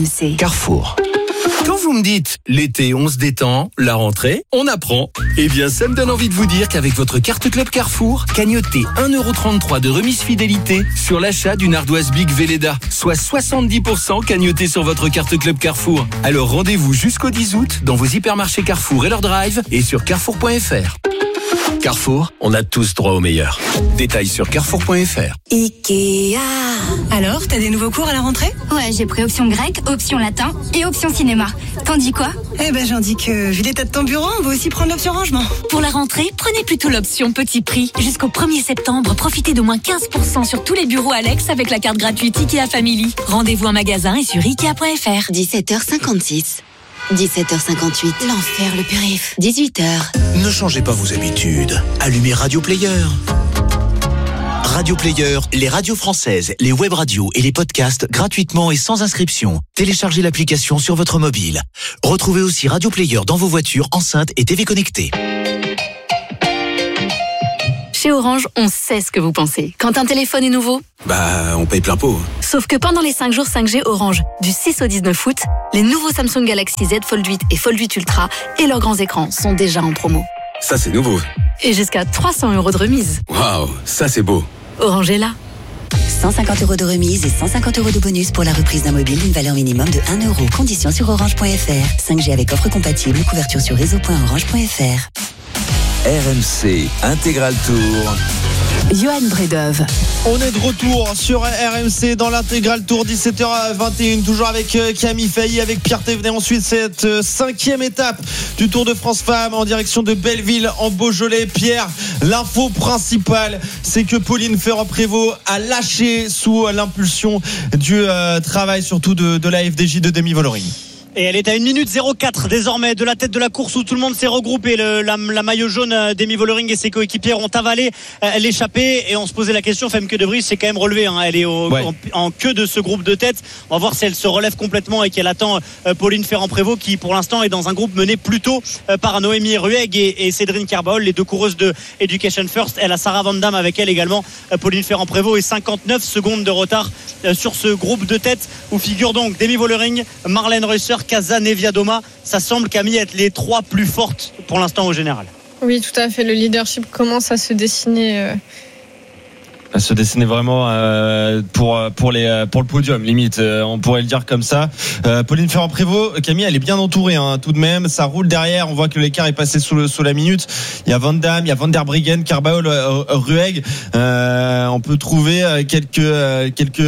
RMC. Carrefour. Quand vous me dites l'été on se détend, la rentrée on apprend, eh bien ça me donne envie de vous dire qu'avec votre carte club Carrefour, cagnotez 1,33€ de remise fidélité sur l'achat d'une ardoise Big Velleda, soit 70% cagnoté sur votre carte club Carrefour. Alors rendez-vous jusqu'au 10 août dans vos hypermarchés Carrefour et leur drive et sur carrefour.fr. Carrefour, on a tous droit au meilleur. Détails sur carrefour.fr. Ikea. Alors, t'as des nouveaux cours à la rentrée ? Ouais, j'ai pris option grec, option latin et option cinéma. T'en dis quoi ? Eh ben, j'en dis que, vu l'état de ton bureau, on va aussi prendre l'option rangement. Pour la rentrée, prenez plutôt l'option petit prix. Jusqu'au 1er septembre, profitez d'au moins 15% sur tous les bureaux Alex avec la carte gratuite Ikea Family. Rendez-vous en magasin et sur Ikea.fr. 17h56. 17h58, l'enfer le périph'. 18h. Ne changez pas vos habitudes. Allumez Radio Player. Radio Player, les radios françaises, les web radios et les podcasts gratuitement et sans inscription. Téléchargez l'application sur votre mobile. Retrouvez aussi Radio Player dans vos voitures, enceintes et TV connectées. Chez Orange, on sait ce que vous pensez. Quand un téléphone est nouveau, on paye plein pot. Sauf que pendant les 5 jours 5G Orange, du 6 au 19 août, les nouveaux Samsung Galaxy Z Fold 8 et Fold 8 Ultra et leurs grands écrans sont déjà en promo. Ça, c'est nouveau. Et jusqu'à 300€ de remise. Waouh, ça, c'est beau. Orange est là. 150€ de remise et 150€ de bonus pour la reprise d'un mobile d'une valeur minimum de 1€. Conditions sur orange.fr. 5G avec offre compatible, couverture sur réseau.orange.fr. RMC Intégral Tour. Johan Bredov. On est de retour sur RMC dans l'Intégral Tour, 17h21, toujours avec Camille Failly, avec Pierre Thévenet. Ensuite, cette 5e étape du Tour de France Femmes en direction de Belleville en Beaujolais. Pierre, l'info principale, c'est que Pauline Ferrand-Prévot a lâché sous l'impulsion du travail, surtout de la FDJ de Demi Vollering. Et elle est à 1 minute 04 désormais de la tête de la course où tout le monde s'est regroupé. La maillot jaune d'Emi Vollering et ses coéquipières ont avalé l'échappée et on se posait la question. Femke de Vries s'est quand même relevée. Elle est en queue de ce groupe de tête. On va voir si elle se relève complètement et qu'elle attend Pauline Ferrand-Prévot qui pour l'instant est dans un groupe mené plutôt par Noémie Rueg et Cédrine Carbaol, les deux coureuses de Education First. Elle a Sarah Van Damme avec elle également. Pauline Ferrand-Prévot et 59 secondes de retard sur ce groupe de tête où figure donc Demi Vollering, Marlène Reusser, Kaza, Neviadoma. Ça semble, Camille, être les 3 plus fortes pour l'instant au général. Oui, tout à fait. Le leadership commence à se dessiner. À se dessiner vraiment pour le podium, limite, on pourrait le dire comme ça. Pauline Ferrand-Prévôt, Camille, elle est bien entourée tout de même, ça roule derrière, on voit que l'écart est passé sous la minute. Il y a Van Damme, il y a Van der Breggen, Carbaol, Rueg. On peut trouver quelques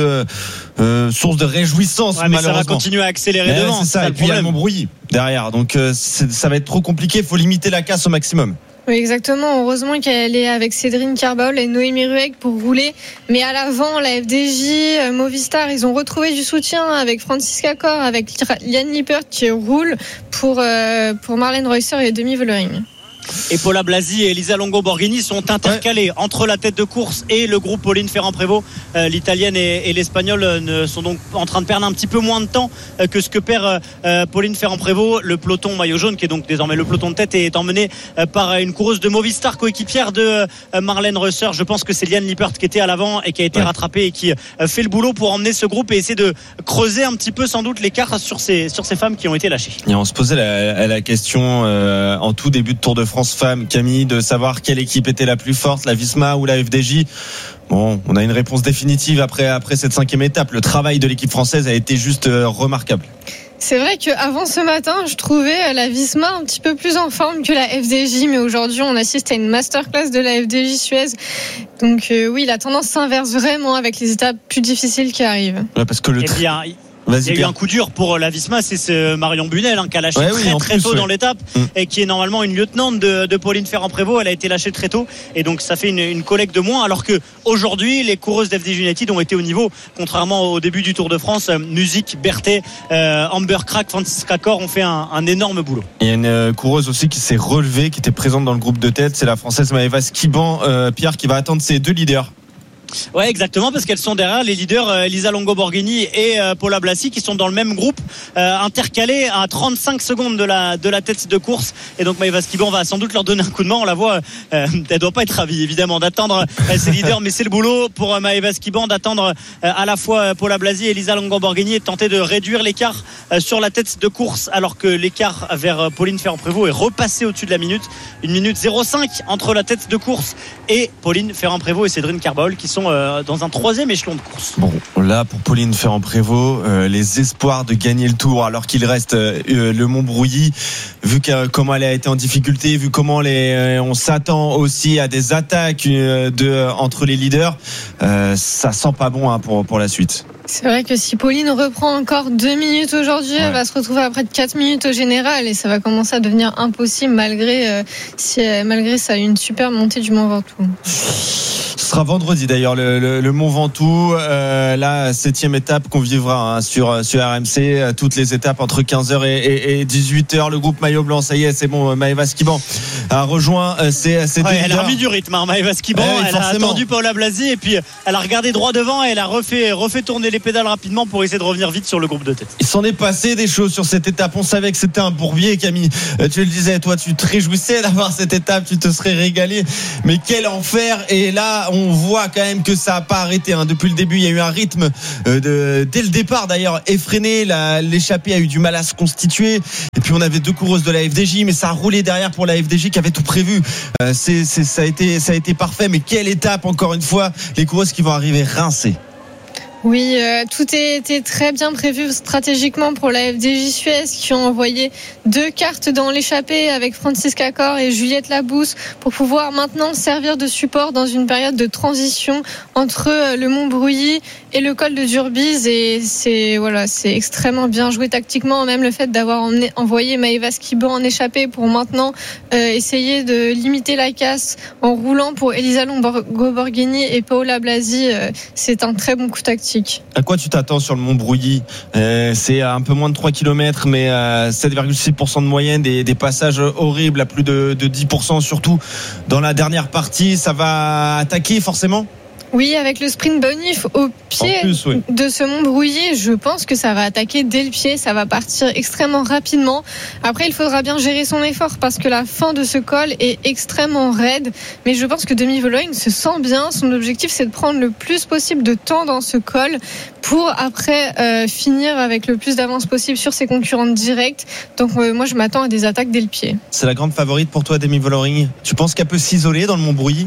sources de réjouissance, mais malheureusement. Ça va continuer à accélérer devant. C'est ça, et puis il y a le Montbrouilly derrière, donc ça va être trop compliqué, il faut limiter la casse au maximum. Oui, exactement. Heureusement qu'elle est avec Cédrine Carbaol et Noémie Rueg pour rouler. Mais à l'avant, la FDJ, Movistar, ils ont retrouvé du soutien avec Franziska Kor, avec Liane Lippert qui roule pour Marlène Reusser et Demi Vollering. Et Paula Blasi et Elisa Longo Borghini sont intercalés entre la tête de course et le groupe Pauline Ferrand-Prévôt. L'italienne et l'espagnole sont donc en train de perdre un petit peu moins de temps que ce que perd Pauline Ferrand-Prévôt. Le peloton maillot jaune, qui est donc désormais le peloton de tête, est emmené par une coureuse de Movistar, coéquipière de Marlène Reusser. Je pense que c'est Liane Lippert qui était à l'avant et qui a été rattrapée et qui fait le boulot pour emmener ce groupe et essayer de creuser un petit peu sans doute l'écart sur ces femmes qui ont été lâchées. Et on se posait la question en tout début de Tour de France Femmes, Camille, de savoir quelle équipe était la plus forte, la Visma ou la FDJ. Bon, on a une réponse définitive après cette 5e étape. Le travail de l'équipe française a été juste remarquable. C'est vrai qu'avant ce matin, je trouvais la Visma un petit peu plus en forme que la FDJ, mais aujourd'hui, on assiste à une masterclass de la FDJ Suez. Donc oui, la tendance s'inverse vraiment avec les étapes plus difficiles qui arrivent. Ouais, parce que il y a eu un coup dur pour la Visma, c'est Marion Bunel qui a lâché très tôt dans l'étape et qui est normalement une lieutenante de Pauline Ferrand-Prévôt. Elle a été lâchée très tôt et donc ça fait une collègue de moins, alors que aujourd'hui les coureuses d'FDJ United ont été au niveau, contrairement au début du Tour de France. Music, Berthet, Amber Crack, Franziska Kor ont fait un énorme boulot. Il y a une coureuse aussi qui s'est relevée, qui était présente dans le groupe de tête, c'est la française Maëva Skiban, Pierre, qui va attendre ses 2 leaders. Ouais, exactement, parce qu'elles sont derrière les leaders Elisa Longo Borghini et Paula Blasi, qui sont dans le même groupe, intercalés à 35 secondes de la tête de course. Et donc Maëva Skiban va sans doute leur donner un coup de main. On la voit, elle doit pas être ravie évidemment d'attendre ses leaders, mais c'est le boulot pour Maëva Skiban d'attendre à la fois Paula Blasi et Elisa Longo Borghini et de tenter de réduire l'écart sur la tête de course, alors que l'écart vers Pauline Ferrand-Prévot est repassé au-dessus de la minute. 1 minute 05 entre la tête de course et Pauline Ferrand-Prévôt et Cédrine Carbaol, qui sont dans un 3e échelon de course. Bon, là pour Pauline Ferrand-Prévôt, les espoirs de gagner le Tour alors qu'il reste le Montbrouilly, vu comment elle a été en difficulté, vu comment on s'attend aussi à des attaques entre les leaders, ça sent pas bon pour la suite. C'est vrai que si Pauline reprend encore 2 minutes aujourd'hui, elle va se retrouver à près de 4 minutes au général et ça va commencer à devenir impossible malgré ça, une super montée du Mont Ventoux. Ce sera vendredi d'ailleurs le Mont Ventoux, la 7e étape qu'on vivra sur RMC, toutes les étapes entre 15h et 18h. Le groupe maillot blanc, ça y est, c'est bon, Maëva Skiban a rejoint elle a remis du rythme, Maëva Skiban, elle a attendu Paula Blasi et puis elle a regardé droit devant et elle a refait tourner les pédales rapidement pour essayer de revenir vite sur le groupe de tête. Il s'en est passé des choses sur cette étape, on savait que c'était un bourbier, Camille, tu le disais, toi tu te réjouissais d'avoir cette étape, tu te serais régalé, mais quel enfer. Et là on voit quand même que ça n'a pas arrêté, depuis le début il y a eu un rythme dès le départ d'ailleurs effréné, l'échappée a eu du mal à se constituer et puis on avait 2 coureuses de la FDJ, mais ça a roulé derrière pour la FDJ qui avait tout prévu. Ça a été parfait, mais quelle étape encore une fois, les coureuses qui vont arriver rincées. Oui, tout était très bien prévu stratégiquement pour la FDJ Suez, qui ont envoyé 2 cartes dans l'échappée avec Francisca Cor et Juliette Labousse pour pouvoir maintenant servir de support dans une période de transition entre le Montbrouilly et le col de Durbise. Et c'est extrêmement bien joué tactiquement, même le fait d'avoir envoyé Maëva Skiban en échappée pour maintenant essayer de limiter la casse en roulant pour Elisa Longo Borghini et Paola Blasi, c'est un très bon coup tactique. À quoi tu t'attends sur le Montbrouilly? C'est un peu moins de 3 km, mais 7,6% de moyenne, des passages horribles à plus de 10%, surtout dans la dernière partie. Ça va attaquer forcément? Oui, avec le sprint bonif au pied de ce Montbrouilly, je pense que ça va attaquer dès le pied, ça va partir extrêmement rapidement. Après, il faudra bien gérer son effort parce que la fin de ce col est extrêmement raide. Mais je pense que Demi Vollering se sent bien. Son objectif, c'est de prendre le plus possible de temps dans ce col pour après finir avec le plus d'avance possible sur ses concurrentes directes. Donc moi, je m'attends à des attaques dès le pied. C'est la grande favorite pour toi, Demi Vollering. Tu penses qu'elle peut s'isoler dans le Montbrouilly?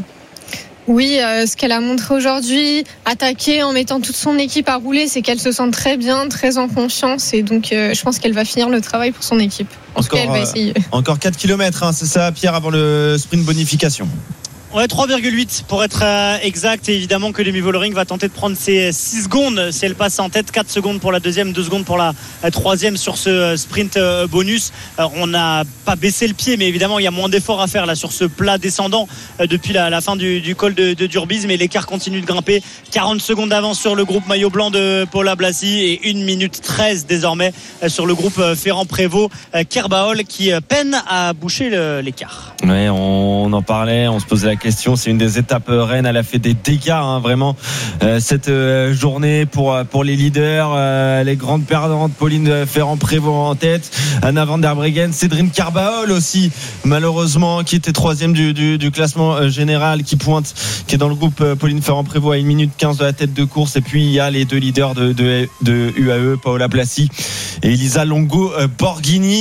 Oui, ce qu'elle a montré aujourd'hui, attaquer en mettant toute son équipe à rouler, c'est qu'elle se sent très bien, très en confiance, et donc je pense qu'elle va finir le travail pour son équipe. En tout cas, elle va essayer. Encore 4 km, c'est ça, Pierre, avant le sprint bonification. Ouais, 3,8 pour être exact. Et évidemment que Demi Vollering va tenter de prendre ses 6 secondes si elle passe en tête. 4 secondes pour la deuxième, 2 secondes pour la troisième sur ce sprint bonus. On n'a pas baissé le pied, mais évidemment il y a moins d'efforts à faire là sur ce plat descendant depuis la fin du col de Durbise, mais l'écart continue de grimper. 40 secondes d'avance sur le groupe maillot blanc de Paula Blasi et 1 minute 13 désormais sur le groupe Ferrand-Prévot Kerbaol qui peine à boucher l'écart. Ouais, on en parlait, on se posait la question, c'est une des étapes reines, elle a fait des dégâts vraiment cette journée pour les leaders, les grandes perdantes, Pauline Ferrand-Prévot en tête, Anna van der Breggen, Cédrine Carbaol aussi malheureusement qui était 3e du classement général, qui est dans le groupe Pauline Ferrand-Prévot à 1 minute 15 de la tête de course, et puis il y a les 2 leaders de UAE, Paola Blasi et Elisa Longo Borghini.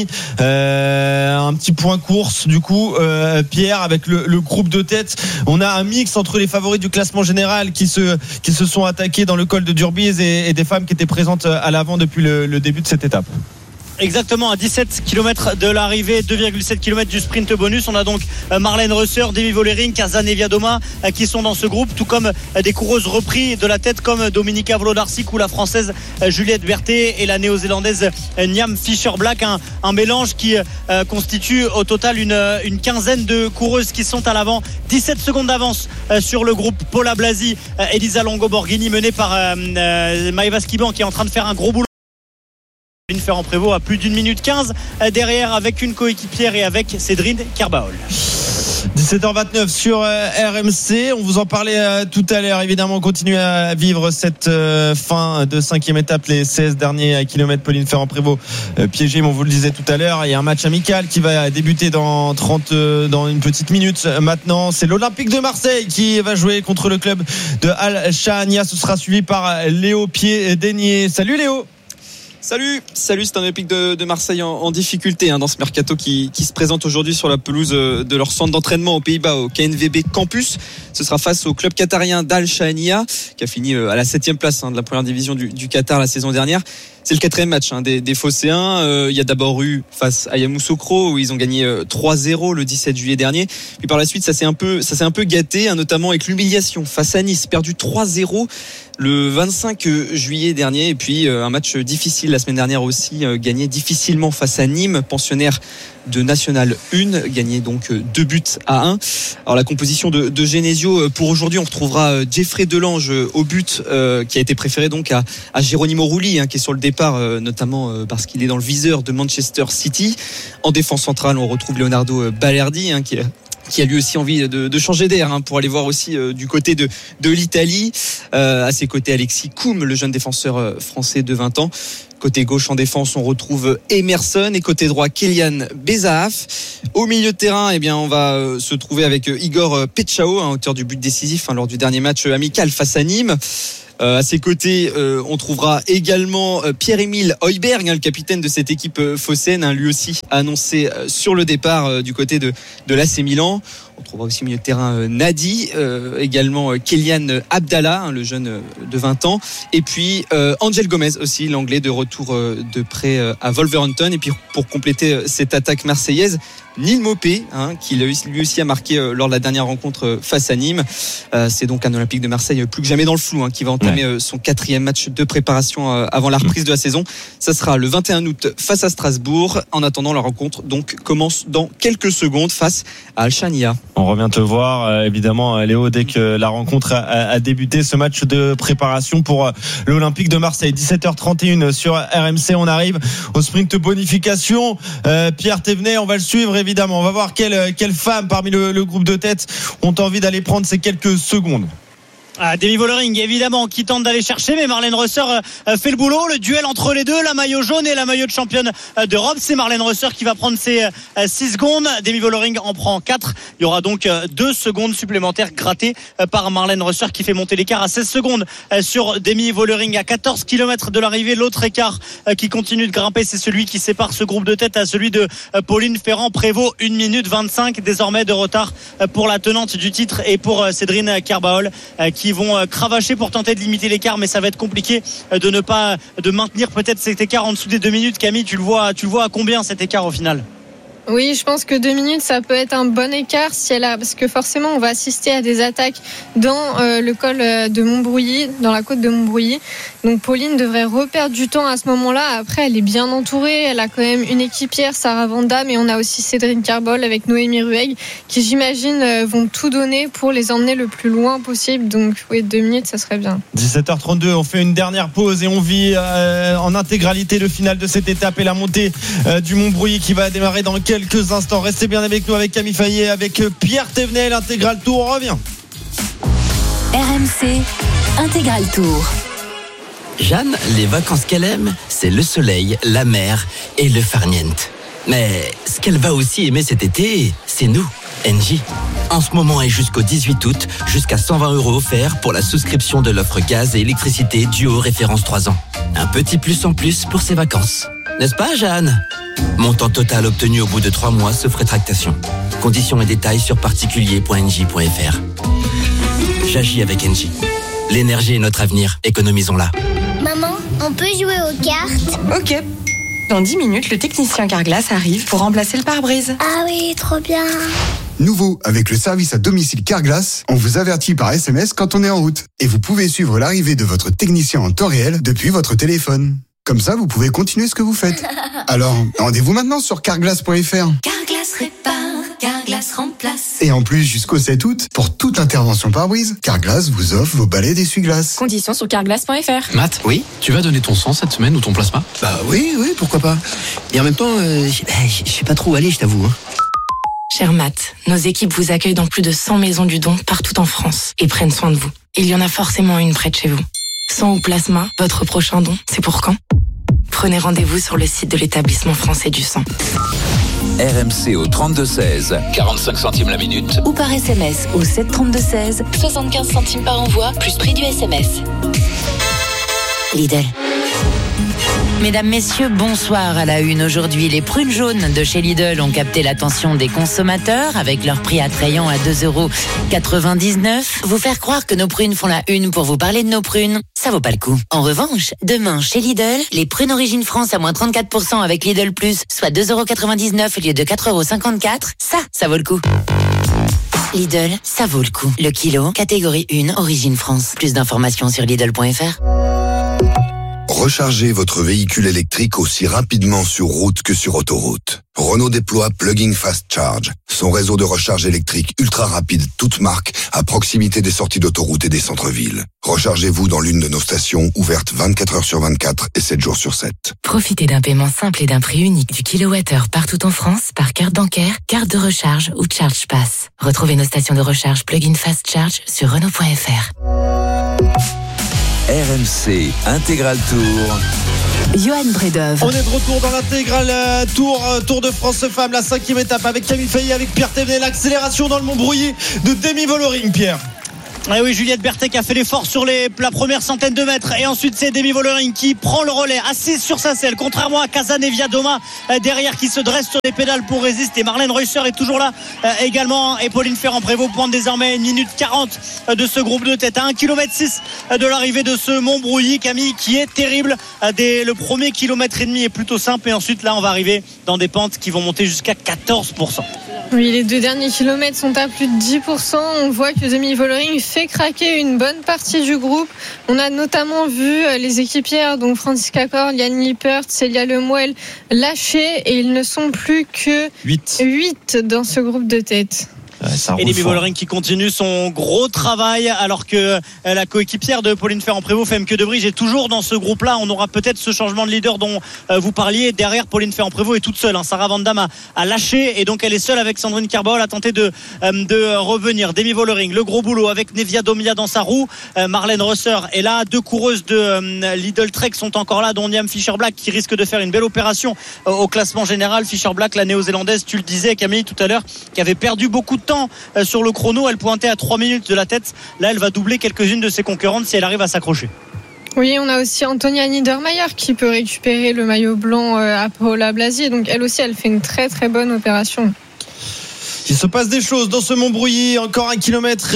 Un petit point course du coup, Pierre, avec le groupe de tête. On a un mix entre les favoris du classement général qui se sont attaqués dans le col de Durbise et des femmes qui étaient présentes à l'avant depuis le début de cette étape. Exactement, à 17 km de l'arrivée, 2,7 km du sprint bonus. On a donc Marlène Reusser, Demi Vollering, Kazan Eviadoma qui sont dans ce groupe, tout comme des coureuses repris de la tête comme Dominika Vlodarczyk ou la française Juliette Berthet et la néo-zélandaise Niam Fisher-Black. Un mélange qui constitue au total une quinzaine de coureuses qui sont à l'avant. 17 secondes d'avance sur le groupe Paula Blasi, Elisa Longo Borghini, menée par Maëva Skiban qui est en train de faire un gros boulot. Pauline Ferrand-Prévot à plus d'1 minute 15 derrière avec une coéquipière et avec Cédrine Kerbaol. 17h29 sur RMC. On vous en parlait tout à l'heure. Évidemment, on continue à vivre cette fin de 5e étape, les 16 derniers kilomètres. Pauline Ferrand-Prévot piégée, mais on vous le disait tout à l'heure. Il y a un match amical qui va débuter dans une petite minute. Maintenant, c'est l'Olympique de Marseille qui va jouer contre le club de Al Shahania. Ce sera suivi par Léo Pied-Dénier. Salut Léo. Salut, c'est un Olympique de Marseille en difficulté dans ce mercato qui se présente aujourd'hui sur la pelouse de leur centre d'entraînement aux Pays-Bas, au KNVB Campus. Ce sera face au club qatarien d'Al Shahania qui a fini à la 7e place de la première division du Qatar la saison dernière. C'est le 4e match des Phocéens. Il y a d'abord eu face à Yamoussoukro où ils ont gagné 3-0 le 17 juillet dernier. Puis par la suite, ça s'est un peu gâté, notamment avec l'humiliation face à Nice, perdu 3-0 le 25 juillet dernier. Et puis un match difficile la semaine dernière aussi, gagné difficilement face à Nîmes, pensionnaire de National 1, gagné donc 2-1. Alors la composition de Genesio pour aujourd'hui, on retrouvera Jeffrey Delange au but, qui a été préféré donc à Geronimo Rulli, qui est sur le départ, notamment parce qu'il est dans le viseur de Manchester City. En défense centrale, on retrouve Leonardo Balerdi, qui a lui aussi envie de changer d'air pour aller voir aussi du côté de l'Italie. À ses côtés, Alexis Koum, le jeune défenseur français de 20 ans. Côté gauche en défense, on retrouve Emerson et côté droit, Kélian Bezaaf. Au milieu de terrain, on va se trouver avec Igor Petchao, auteur du but décisif lors du dernier match amical face à Nîmes. À ses côtés, on trouvera également Pierre-Emile Højbjerg, le capitaine de cette équipe phocéenne, lui aussi annoncé sur le départ du côté de l'AC Milan. On trouvera aussi au milieu de terrain Nadi, également Kylian Abdallah, le jeune de 20 ans, et puis Angel Gomez aussi, l'anglais de retour de prêt à Wolverhampton. Et puis pour compléter cette attaque marseillaise, Neil Maupay, qui lui aussi a marqué lors de la dernière rencontre face à Nîmes. C'est donc un Olympique de Marseille plus que jamais dans le flou, qui va entamer son 4e match de préparation avant la reprise de la saison. Ça sera le 21 août face à Strasbourg. En attendant, la rencontre donc commence dans quelques secondes face à Al Shahania. On revient te voir, évidemment, Léo, dès que la rencontre a débuté, ce match de préparation pour l'Olympique de Marseille. 17h31 sur RMC, on arrive au sprint bonification. Pierre Thévenet, on va le suivre, évidemment. On va voir quelle femme parmi le groupe de tête ont envie d'aller prendre ces quelques secondes. Demi Vollering évidemment qui tente d'aller chercher, mais Marlène Rösser fait le boulot. Le duel entre les deux, la maillot jaune et la maillot de championne d'Europe, c'est Marlène Rösser qui va prendre ses 6 secondes. Demi Vollering en prend 4. Il y aura donc 2 secondes supplémentaires grattées par Marlène Rösser qui fait monter l'écart à 16 secondes sur Demi Vollering. À 14 km de l'arrivée, l'autre écart qui continue de grimper, c'est celui qui sépare ce groupe de tête à celui de Pauline Ferrand-Prévot. 1 minute 25 désormais de retard pour la tenante du titre et pour Cédrine Carbaol qui vont cravacher pour tenter de limiter l'écart, mais ça va être compliqué de maintenir peut-être cet écart en dessous des 2 minutes. Camille, tu le vois à combien cet écart au final? Oui, je pense que 2 minutes, ça peut être un bon écart parce que forcément, on va assister à des attaques dans le col de Montbrouilly, dans la côte de Montbrouilly. Donc, Pauline devrait reperdre du temps à ce moment-là. Après, elle est bien entourée. Elle a quand même une équipière, Sarah Vanda, mais on a aussi Cédrine Carbol avec Noémie Rueg, qui, j'imagine, vont tout donner pour les emmener le plus loin possible. Donc, oui, 2 minutes, ça serait bien. 17h32, on fait une dernière pause et on vit en intégralité le final de cette étape et la montée du Montbrouilly qui va démarrer dans quelques instants. Restez bien avec nous, avec Camille Fayet, avec Pierre Thévenet. L'intégral tour, on revient. RMC Intégral Tour. Jeanne, les vacances qu'elle aime, c'est le soleil, la mer et le farniente. Mais ce qu'elle va aussi aimer cet été, c'est nous, Engie. En ce moment et jusqu'au 18 août, jusqu'à 120 € offerts pour la souscription de l'offre gaz et électricité duo référence 3 ans. Un petit plus en plus pour ses vacances. N'est-ce pas, Jeanne? Montant total obtenu au bout de 3 mois sauf rétractation. Conditions et détails sur particulier.engie.fr. J'agis avec Engie. L'énergie est notre avenir, économisons-la. Maman, on peut jouer aux cartes? Ok. Dans 10 minutes, le technicien Carglass arrive pour remplacer le pare-brise. Ah oui, trop bien. Nouveau, avec le service à domicile Carglass, on vous avertit par SMS quand on est en route. Et vous pouvez suivre l'arrivée de votre technicien en temps réel depuis votre téléphone. Comme ça, vous pouvez continuer ce que vous faites. Alors, rendez-vous maintenant sur carglass.fr. Carglass répare, Carglass remplace. Et en plus, jusqu'au 7 août, pour toute intervention pare-brise, Carglass vous offre vos balais d'essuie-glace. Conditions sur carglass.fr. Matt, oui, tu vas donner ton sang cette semaine ou ton plasma? Bah oui, pourquoi pas. Et en même temps, je sais pas trop où aller, je t'avoue. Cher Matt, nos équipes vous accueillent dans plus de 100 maisons du don partout en France et prennent soin de vous. Il y en a forcément une près de chez vous. Sang ou plasma, votre prochain don, c'est pour quand ? Prenez rendez-vous sur le site de l'établissement français du sang. RMC au 32-16, 45 centimes la minute. Ou par SMS au 732-16, 75 centimes par envoi, plus prix du SMS. Lidl. Mesdames, messieurs, bonsoir à la une. Aujourd'hui, les prunes jaunes de chez Lidl ont capté l'attention des consommateurs avec leur prix attrayant à 2,99 €. Vous faire croire que nos prunes font la une pour vous parler de nos prunes, ça vaut pas le coup. En revanche, demain, chez Lidl, les prunes Origine France à moins 34% avec Lidl Plus, soit 2,99 € au lieu de 4,54 €, ça vaut le coup. Lidl, ça vaut le coup. Le kilo, catégorie 1, Origine France. Plus d'informations sur Lidl.fr. Rechargez votre véhicule électrique aussi rapidement sur route que sur autoroute. Renault déploie Plug-in Fast Charge, son réseau de recharge électrique ultra rapide, toute marque, à proximité des sorties d'autoroute et des centres-villes. Rechargez-vous dans l'une de nos stations ouvertes 24 heures sur 24 et 7 jours sur 7. Profitez d'un paiement simple et d'un prix unique du kilowattheure partout en France par carte bancaire, carte de recharge ou Charge Pass. Retrouvez nos stations de recharge Plug-in Fast Charge sur Renault.fr. RMC Intégral Tour. Johan Bredov. On est de retour dans l'intégral Tour de France Femmes, la 5e étape avec Camille Faye, avec Pierre Thévenet. L'accélération dans le Montbrouilly de Demi Vollering, Pierre. Ah oui, Juliette Berthet qui a fait l'effort sur la première centaine de mètres, et ensuite c'est Demi Vollering qui prend le relais, assise sur sa selle, contrairement à Casanevia Doma derrière qui se dresse sur les pédales pour résister. Marlène Reusser est toujours là également, et Pauline Ferrand-Prévot pointe désormais 1 minute 40 de ce groupe de tête à 1,6 km de l'arrivée de ce Montbrouilly, Camille, qui est terrible. Le premier kilomètre et demi est plutôt simple, et ensuite là on va arriver dans des pentes qui vont monter jusqu'à 14%. Oui, les 2 derniers kilomètres sont à plus de 10%. On voit que Demi Vollering fait craquer une bonne partie du groupe. On a notamment vu les équipières, donc Franziska Kor, Liane Lippert, Célia Lemoel, lâcher, et ils ne sont plus que 8 dans ce groupe de tête. Et Demi Vollering qui continue son gros travail, alors que la coéquipière de Pauline Ferrand-Prévot, Femke de Vries, est toujours dans ce groupe-là. On aura peut-être ce changement de leader dont vous parliez. Derrière, Pauline Ferrand-Prévôt est toute seule. Sarah Van Damme a lâché, et donc elle est seule avec Sandrine Carbol à tenter de revenir. Demi Vollering, le gros boulot avec Nevia Domia dans sa roue. Marlène Reusser est là. 2 coureuses de Lidl Trek sont encore là, dont Niam Fischer-Black qui risque de faire une belle opération au classement général. Fischer-Black, la néo-zélandaise, tu le disais Camille tout à l'heure, qui avait perdu beaucoup de temps sur le chrono. Elle pointait à 3 minutes de la tête. Là, elle va doubler quelques-unes de ses concurrentes si elle arrive à s'accrocher. Oui, on a aussi Antonia Niedermayer qui peut récupérer le maillot blanc à Paola Blasi. Donc elle aussi, elle fait une très très bonne opération. Il se passe des choses dans ce Montbrouilly. Encore 1 km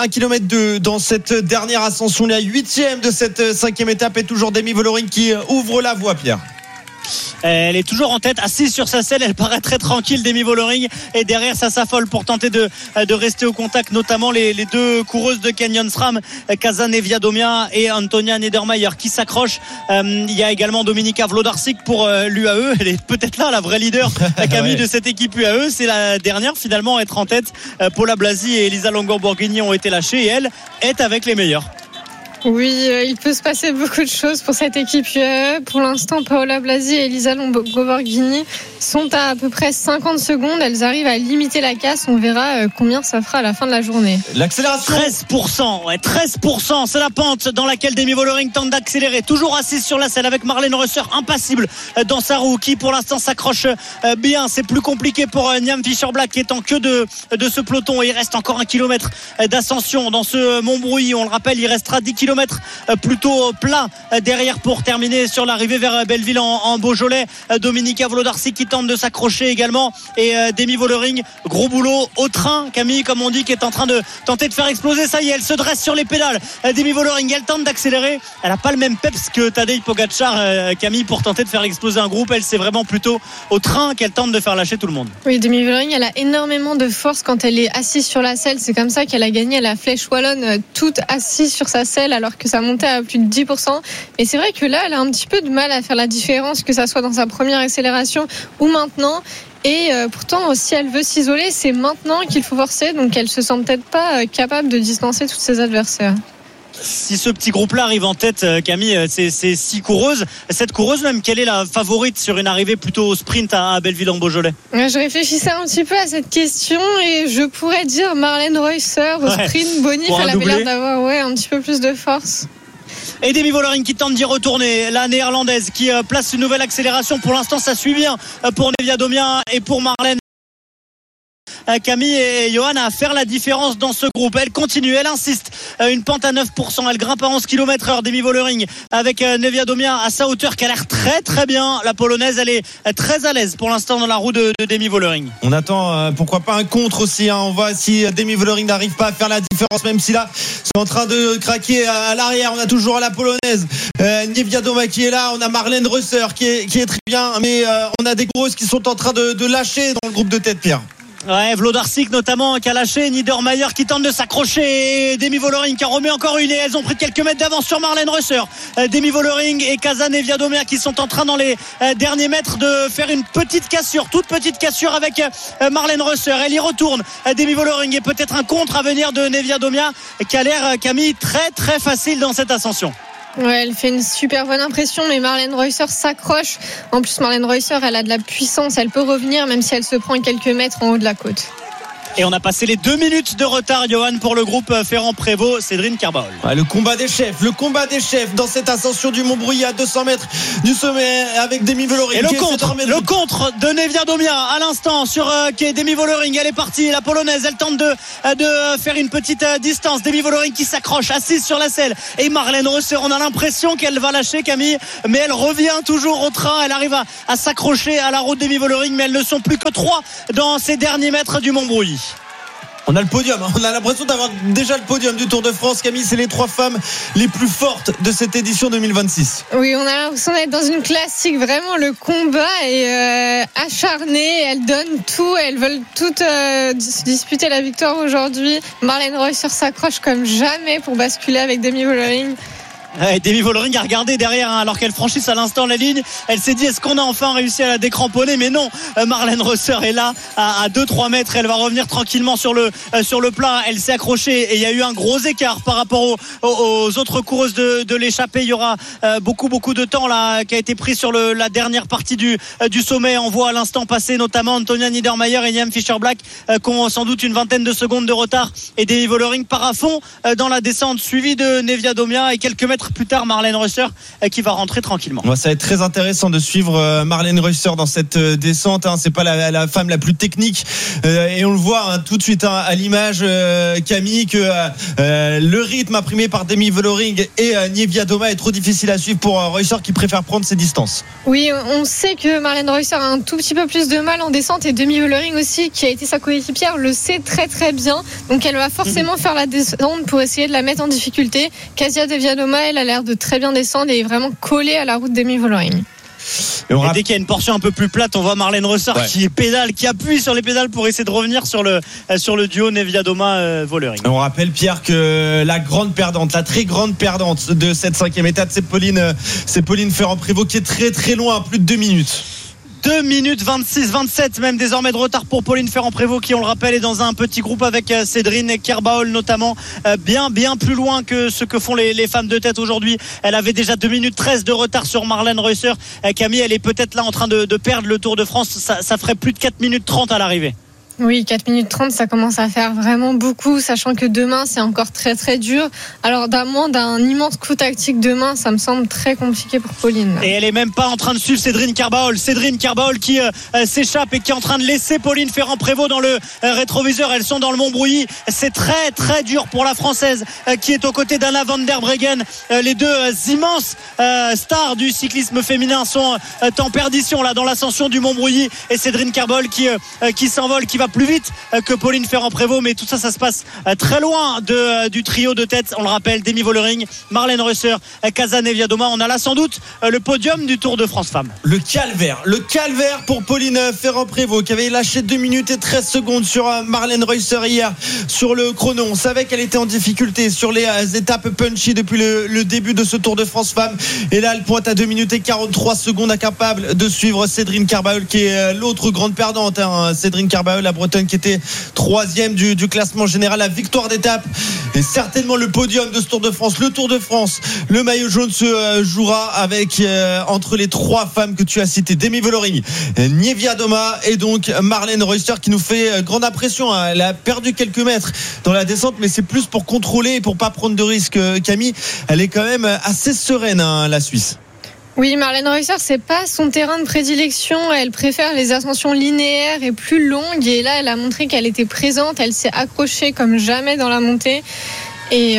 2 dans cette dernière ascension, la 8e de cette 5e étape, et toujours Demi Vollering qui ouvre la voie, Pierre. Elle est toujours en tête, assise sur sa selle. Elle paraît très tranquille, Demi Vollering, et derrière ça s'affole pour tenter de rester au contact, notamment les 2 coureuses de Canyon SRAM, Casanevia Domia et Antonia Niedermayer qui s'accrochent. Il y a également Dominika Vlodarczyk pour l'UAE. Elle est peut-être là la vraie leader, Camille, de cette équipe UAE. C'est la dernière finalement à être en tête. Paola Blasi et Elisa Longo-Borghini ont été lâchées, et elle est avec les meilleurs. Oui, il peut se passer beaucoup de choses pour cette équipe UAE. Pour l'instant, Paola Blasi et Elisa Longo-Borghini sont à peu près 50 secondes. Elles arrivent à limiter la casse. On verra combien ça fera à la fin de la journée. L'accélération 13%, 13%, c'est la pente dans laquelle Demi Vollering tente d'accélérer. Toujours assise sur la selle avec Marlène Reusser, impassible dans sa roue, qui pour l'instant s'accroche bien. C'est plus compliqué pour Niam Fischer-Black qui est en queue de ce peloton. Et il reste encore 1 kilomètre d'ascension dans ce Montbrouilly. On le rappelle, il restera 10 kilomètres plutôt plat derrière pour terminer sur l'arrivée vers Belleville en Beaujolais. Dominika Vlodarczyk qui tente de s'accrocher également, et Demi Vollering, gros boulot au train, Camille, comme on dit, qui est en train de tenter de faire exploser. Ça y est, elle se dresse sur les pédales. Demi Vollering, elle tente d'accélérer. Elle n'a pas le même peps que Tadej Pogačar, Camille, pour tenter de faire exploser un groupe. Elle, c'est vraiment plutôt au train qu'elle tente de faire lâcher tout le monde. Oui, Demi Vollering, elle a énormément de force quand elle est assise sur la selle. C'est comme ça qu'elle a gagné la Flèche Wallonne, toute assise sur sa selle, alors que ça montait à plus de 10%. Et c'est vrai que là, elle a un petit peu de mal à faire la différence, que ça soit dans sa première accélération ou maintenant. Et pourtant, si elle veut s'isoler, c'est maintenant qu'il faut forcer. Donc elle se sent peut-être pas capable de distancer tous ses adversaires. si ce petit groupe-là arrive en tête, Camille, c'est 6 coureuses. Cette coureuse même, quelle est la favorite sur une arrivée plutôt au sprint à Belleville-en-Beaujolais? Je réfléchissais un petit peu à cette question et je pourrais dire Marlène Reusser au sprint. Bonif, elle avait l'air d'avoir un petit peu plus de force. Et Demi Vollering qui tente d'y retourner, la néerlandaise qui place une nouvelle accélération. Pour l'instant, ça suit bien pour Nevia Domia et pour Marlène. Camille et Johan à faire la différence dans ce groupe. Elle continue, elle insiste. Une pente à 9%, elle grimpe à 11 km/h. Demi Vollering avec Nevia Domia à sa hauteur qui a l'air très très bien. La polonaise, elle est très à l'aise pour l'instant dans la roue de Demi Vollering. On attend pourquoi pas un contre aussi. On voit si Demi Vollering n'arrive pas à faire la différence, même si là c'est en train de craquer à l'arrière. On a toujours la polonaise Nevia Domia qui est là. On a Marlène Reusser qui est très bien, mais on a des coureuses qui sont en train de lâcher dans le groupe de tête, Pierre. Ouais, Vlodarczyk notamment qui a lâché, Niedermayer qui tente de s'accrocher, et Demi Vollering qui en remet encore une, et elles ont pris quelques mètres d'avance sur Marlène Reusser. Demi Vollering et Kazan et Nevia Domia qui sont en train dans les derniers mètres de faire une petite cassure, toute petite cassure avec Marlène Reusser. Elle y retourne, Demi Vollering, et peut-être un contre à venir de Nevia Domia qui a l'air, Camille, très très facile dans cette ascension. Ouais, elle fait une super bonne impression, mais Marlène Reusser s'accroche. En plus, Marlène Reusser, elle a de la puissance, elle peut revenir même si elle se prend quelques mètres en haut de la côte. Et on a passé les 2 minutes de retard, Johan, pour le groupe Ferrand-Prévot, Cédrine Carbaol. Le combat des chefs dans cette ascension du Mont-Brouilly à 200 mètres du sommet avec Demi Vollering. Et le contre de Nevia Domia à l'instant sur Demi Vollering. Elle est partie, la polonaise, elle tente de faire une petite distance. Demi Vollering qui s'accroche, assise sur la selle. Et Marlène Reusser, on a l'impression qu'elle va lâcher, Camille, mais elle revient toujours au train. Elle arrive à s'accrocher à la route Demi Vollering, mais elles ne sont plus que 3 dans ces derniers mètres du Mont-Brouilly. On a le podium, on a l'impression d'avoir déjà le podium du Tour de France. Camille, c'est les 3 femmes les plus fortes de cette édition 2026. Oui, on a l'impression d'être dans une classique. Vraiment, le combat est acharné. Elles donnent tout, elles veulent toutes disputer la victoire aujourd'hui. Marlène Reusser s'accroche comme jamais pour basculer avec Demi Vollering. Demi Vollering a regardé derrière, alors qu'elle franchisse à l'instant la ligne. Elle s'est dit, est-ce qu'on a enfin réussi à la décramponner? Mais non, Marlène Reusser est là à 2-3 mètres. Elle va revenir tranquillement sur le plat. Elle s'est accrochée et il y a eu un gros écart par rapport aux autres coureuses de l'échappée. Il y aura beaucoup de temps là qui a été pris sur la dernière partie du sommet. On voit à l'instant passer notamment Antonia Niedermayer et Liam Fischer-Black qui ont sans doute une vingtaine de secondes de retard, et Demi Vollering part à fond dans la descente, suivi de Nevia Domia, et quelques mètres plus tard Marlène Reusser qui va rentrer tranquillement. Ça va être très intéressant de suivre Marlène Reusser dans cette descente. C'est pas la femme la plus technique, et on le voit tout de suite à l'image, Camille, que le rythme imprimé par Demi Vollering et Nevia Domia est trop difficile à suivre pour Reusser qui préfère prendre ses distances. Oui, on sait que Marlène Reusser a un tout petit peu plus de mal en descente, et Demi Vollering aussi, qui a été sa coéquipière, le sait très très bien. Donc elle va forcément faire la descente pour essayer de la mettre en difficulté. Kasia Nevia Domia, elle a l'air de très bien descendre et est vraiment collée à la route Demi Vollering. Et dès qu'il y a une portion un peu plus plate, on voit Marlène Reusser qui appuie sur les pédales pour essayer de revenir sur le duo Nevia Domia Vollering. On rappelle, Pierre, que la très grande perdante de cette 5e étape, c'est Pauline Ferrand-Prévot, qui est très très loin, à plus de 2 minutes. 2 minutes 26, 27 même désormais de retard pour Pauline Ferrand-Prévot, qui, on le rappelle, est dans un petit groupe avec Cédrine Kerbaol notamment, bien plus loin que ce que font les femmes de tête aujourd'hui. Elle avait déjà 2 minutes 13 de retard sur Marlène Reusser. Camille, elle est peut-être là en train de perdre le Tour de France. Ça ferait plus de 4 minutes 30 à l'arrivée. Oui, 4 minutes 30, ça commence à faire vraiment beaucoup, sachant que demain, c'est encore très très dur. Alors, d'un immense coup tactique demain, ça me semble très compliqué pour Pauline. Et elle est même pas en train de suivre Cédrine Kerbaol. Cédrine Kerbaol qui s'échappe et qui est en train de laisser Pauline Ferrand-Prévot dans le rétroviseur. Elles sont dans le Mont-Brouilly. C'est très très dur pour la Française qui est aux côtés d'Anna van der Breggen. Les deux immenses stars du cyclisme féminin sont en perdition là dans l'ascension du Mont-Brouilly. Et Cédrine Kerbaol qui s'envole, qui va plus vite que Pauline Ferrand-Prévot, mais tout ça se passe très loin du trio de tête. On le rappelle, Demi Vollering, Marlène Reusser, Kazan Nevia Domia. On a là sans doute le podium du Tour de France Femmes. Le calvaire pour Pauline Ferrand-Prévot, qui avait lâché 2 minutes et 13 secondes sur Marlène Reusser hier sur le chrono. On savait qu'elle était en difficulté sur les étapes punchy depuis le début de ce Tour de France Femmes, et là elle pointe à 2 minutes et 43 secondes, incapable de suivre Cédrine Kerbaol, qui est l'autre grande perdante. Cédrine Kerbaol, la Bretonne qui était 3e du classement général. La victoire d'étape et certainement le podium de ce Tour de France. Le Tour de France, le maillot jaune se jouera avec entre les 3 femmes que tu as citées, Demi Vollering, Niewiadoma et donc Marlène Reusser, qui nous fait grande impression. Elle a perdu quelques mètres dans la descente, mais c'est plus pour contrôler et pour pas prendre de risques. Camille, elle est quand même assez sereine, la Suisse. Oui, Marlène Reusser, c'est pas son terrain de prédilection. Elle préfère les ascensions linéaires et plus longues. Et là, elle a montré qu'elle était présente. Elle s'est accrochée comme jamais dans la montée. Et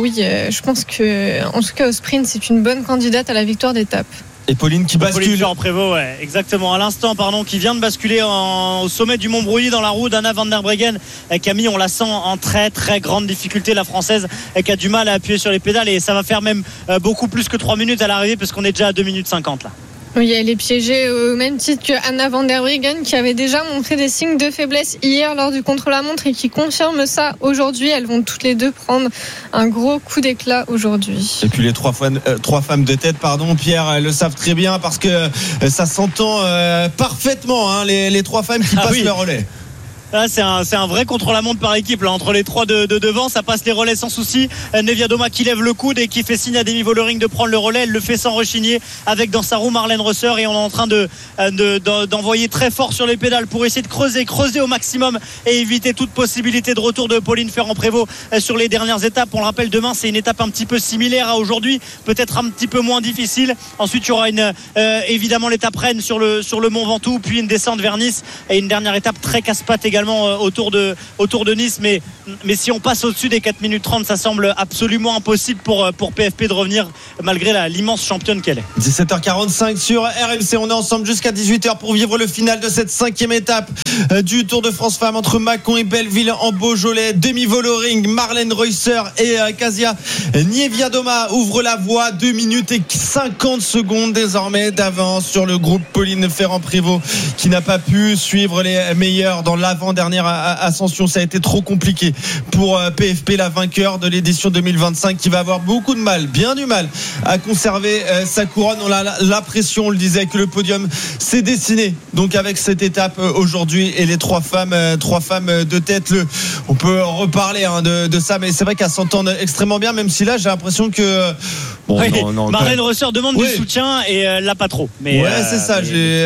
je pense que, en tout cas au sprint, c'est une bonne candidate à la victoire d'étape. Et Pauline qui bascule. Pauline Ferrand-Prévot, ouais, exactement. À l'instant, qui vient de basculer au sommet du Mont Brouilly dans la roue d'Anna van der Breggen. Camille, on la sent en très très grande difficulté, la Française, qui a du mal à appuyer sur les pédales, et ça va faire même beaucoup plus que 3 minutes à l'arrivée, parce qu'on est déjà à 2 minutes 50 là. Oui, elle est piégée au même titre que Anna van der Breggen, qui avait déjà montré des signes de faiblesse hier lors du contre-la-montre et qui confirme ça aujourd'hui. Elles vont toutes les deux prendre un gros coup d'éclat aujourd'hui. Et puis les 3 femmes de tête, Pierre, le savent très bien, parce que ça s'entend parfaitement, les 3 femmes qui passent le relais. Là, c'est un vrai contre-la-montre par équipe là. Entre les 3 de devant, ça passe les relais sans souci. Niewiadoma qui lève le coude et qui fait signe à Demi Vollering de prendre le relais. Elle le fait sans rechigner, avec dans sa roue Marlène Reusser, et on est en train d'envoyer très fort sur les pédales pour essayer de creuser au maximum et éviter toute possibilité de retour de Pauline Ferrand-Prévot sur les dernières étapes. On le rappelle, demain c'est une étape un petit peu similaire à aujourd'hui, peut-être un petit peu moins difficile. Ensuite il y aura évidemment l'étape reine sur le Mont Ventoux, puis une descente vers Nice et une dernière étape très casse-patte également autour de Nice, mais si on passe au-dessus des 4 minutes 30, ça semble absolument impossible pour PFP de revenir, malgré l'immense championne qu'elle est. 17h45 sur RMC, on est ensemble jusqu'à 18h pour vivre le final de cette 5e étape du Tour de France Femmes entre Mâcon et Belleville en Beaujolais. Demi Vollering, Marlène Reusser et Kasia Niewiadoma ouvrent la voie. 2 minutes et 50 secondes désormais d'avance sur le groupe Pauline Ferrand-Prévot, qui n'a pas pu suivre les meilleurs dans l'avant-dernière ascension. Ça a été trop compliqué pour PFP, la vainqueur de l'édition 2025, qui va avoir beaucoup de mal, bien du mal, à conserver sa couronne. On a l'impression, on le disait, que le podium s'est dessiné donc avec cette étape aujourd'hui, et les 3 femmes de tête. On peut reparler de ça, mais c'est vrai qu'elles s'entendent extrêmement bien, même si là j'ai l'impression que Marlène Reusser demande du soutien et elle l'a pas trop. Mais c'est ça.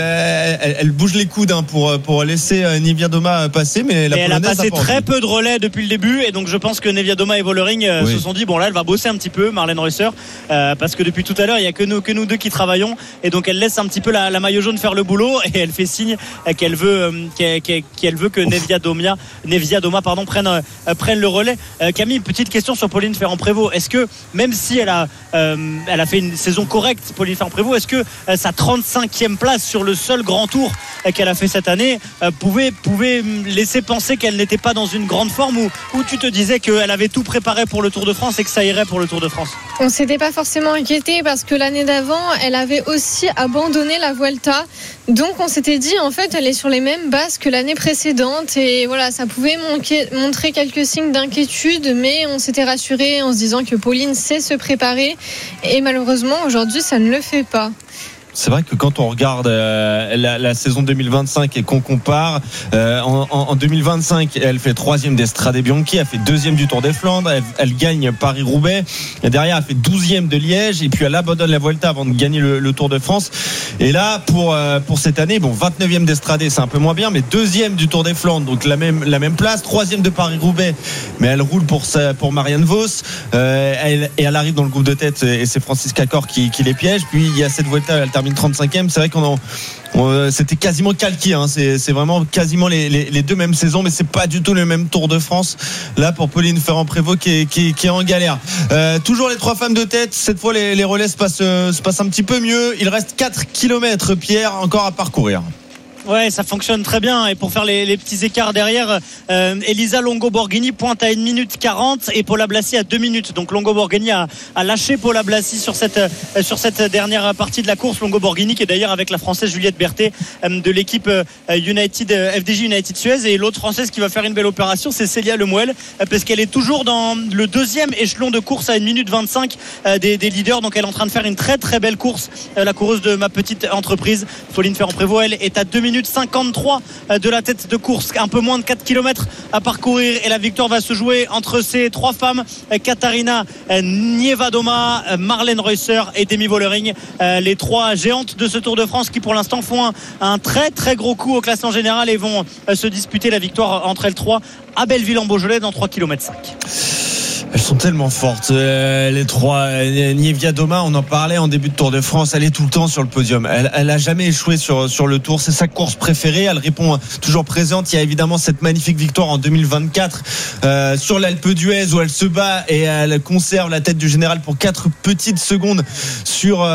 Elle bouge les coudes pour laisser Niewiadoma passer, mais elle a passé très peu de relais depuis le début, et donc je pense que Niewiadoma et Vollering se sont dit elle va bosser un petit peu, Marlène Reusser, parce que depuis tout à l'heure il y a que nous deux qui travaillons, et donc elle laisse un petit peu la maillot jaune faire le boulot, et elle fait signe qu'elle veut que Niewiadoma prenne le relais. Camille, petite question sur Pauline Ferrand-Prévôt. Est-ce que, même si elle a fait une saison correcte, Pauline Ferrand-Prévôt, est-ce que sa 35e place sur le seul grand tour qu'elle a fait cette année pouvait laisser penser qu'elle n'était pas dans une grande forme, ou tu te disais qu'elle avait tout préparé pour le Tour de France et que ça irait pour le Tour de France? On s'était pas forcément inquiété, parce que l'année d'avant elle avait aussi abandonné la Vuelta, donc on s'était dit en fait elle est sur les mêmes bases que l'année précédente, et voilà, ça pouvait montrer quelques signes d'inquiétude, mais on s'était rassuré en se disant que Pauline sait se préparer, et malheureusement aujourd'hui ça ne le fait pas. C'est vrai que quand on regarde la saison 2025 et qu'on compare, en 2025 elle fait 3e d'Estrade Bianchi, elle fait 2e du Tour des Flandres, elle gagne Paris-Roubaix, et derrière elle fait 12e de Liège, et puis elle abandonne la Vuelta avant de gagner le Tour de France. Et là pour cette année, 29e d'Estrade, c'est un peu moins bien, mais 2e du Tour des Flandres, donc la même place, 3e de Paris-Roubaix, mais elle roule pour Marianne Vos, elle arrive dans le groupe de tête, et c'est Francisca Cor qui les piège. Puis il y a cette Vuelta, elle termine 35e. C'est vrai c'était quasiment calqué, c'est vraiment quasiment les deux mêmes saisons, mais c'est pas du tout le même Tour de France là pour Pauline Ferrand-Prévot qui est en galère. Toujours les 3 femmes de tête, cette fois les relais se passent un petit peu mieux. Il reste 4 km, Pierre, encore à parcourir. Ouais, ça fonctionne très bien, et pour faire les petits écarts derrière, Elisa Longo-Borghini pointe à 1 minute 40 et Paula Blasi à 2 minutes. Donc Longo-Borghini a lâché Paula Blasi sur cette dernière partie de la course. Longo-Borghini qui est d'ailleurs avec la Française Juliette Berthet de l'équipe FDJ United Suez, et l'autre Française qui va faire une belle opération, c'est Célia Lemuel, parce qu'elle est toujours dans le 2e échelon de course à 1 minute 25 des leaders. Donc elle est en train de faire une très très belle course, la coureuse de ma petite entreprise. Pauline Ferrand-Prévot, elle est à 2 minutes minutes 53 de la tête de course, un peu moins de 4 km à parcourir, et la victoire va se jouer entre ces trois femmes, Katarina Niewiadoma, Marlène Reusser et Demi Vollering, les trois géantes de ce Tour de France qui pour l'instant font un très très gros coup au classement général et vont se disputer la victoire entre elles trois à Belleville en Beaujolais dans 3 km 5. Elles sont tellement fortes, les trois. Niewiadoma, on en parlait en début de Tour de France, elle est tout le temps sur le podium. Elle a jamais échoué sur le Tour. C'est sa course préférée. Elle répond toujours présente. Il y a évidemment cette magnifique victoire en 2024 sur l'Alpe d'Huez où elle se bat et elle conserve la tête du général pour 4 petites secondes sur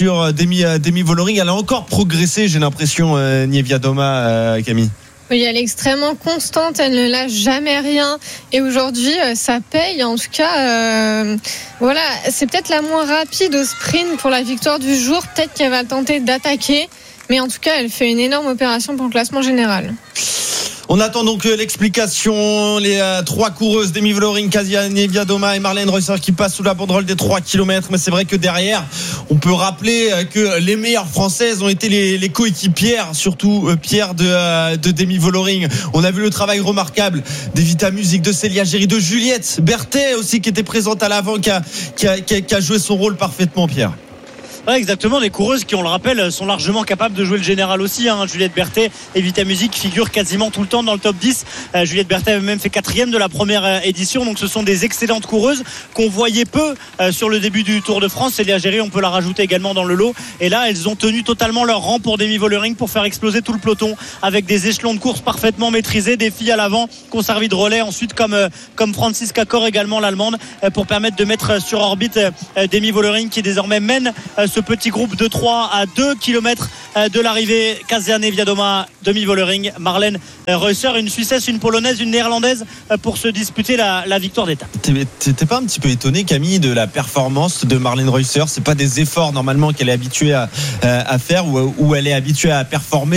Demi Vollering. Elle a encore progressé, j'ai l'impression, Niewiadoma, Camille. Oui, elle est extrêmement constante, elle ne lâche jamais rien et aujourd'hui ça paye. En tout cas, voilà, c'est peut-être la moins rapide au sprint pour la victoire du jour. Peut-être qu'elle va tenter d'attaquer, mais en tout cas elle fait une énorme opération pour le classement général. On attend donc l'explication. Les trois coureuses, Demi Vollering, Kasia Niewiadoma et Marlène Reusser qui passent sous la banderole des 3 km. Mais c'est vrai que derrière, on peut rappeler que les meilleures françaises ont été les coéquipières, surtout Pierre de Demi Vollering. On a vu le travail remarquable d'Evita Music, de Célia Géry, de Juliette Berthet aussi qui était présente à l'avant, qui a joué son rôle parfaitement, Pierre. Ouais, exactement, des coureuses qui, on le rappelle, sont largement capables de jouer le général aussi, hein. Juliette Berthet et Vita Music figurent quasiment tout le temps dans le top 10. Juliette Berthet avait même fait 4e de la première édition, donc ce sont des excellentes coureuses qu'on voyait peu sur le début du Tour de France. Célia Géry, on peut la rajouter également dans le lot, et là elles ont tenu totalement leur rang pour Demi Vollering pour faire exploser tout le peloton avec des échelons de course parfaitement maîtrisés, des filles à l'avant qui ont servi de relais ensuite comme Franziska Kor également, l'allemande, pour permettre de mettre sur orbite Demi Vollering qui désormais mène ce petit groupe de 3 à 2 km de l'arrivée. Kasia Niewiadoma, Demi Vollering, Marlène Reusser, une Suissesse, une Polonaise, une Néerlandaise pour se disputer la victoire d'étape. T'es pas un petit peu étonné, Camille, de la performance de Marlène Reusser? C'est pas des efforts normalement qu'elle est habituée à faire ou elle est habituée à performer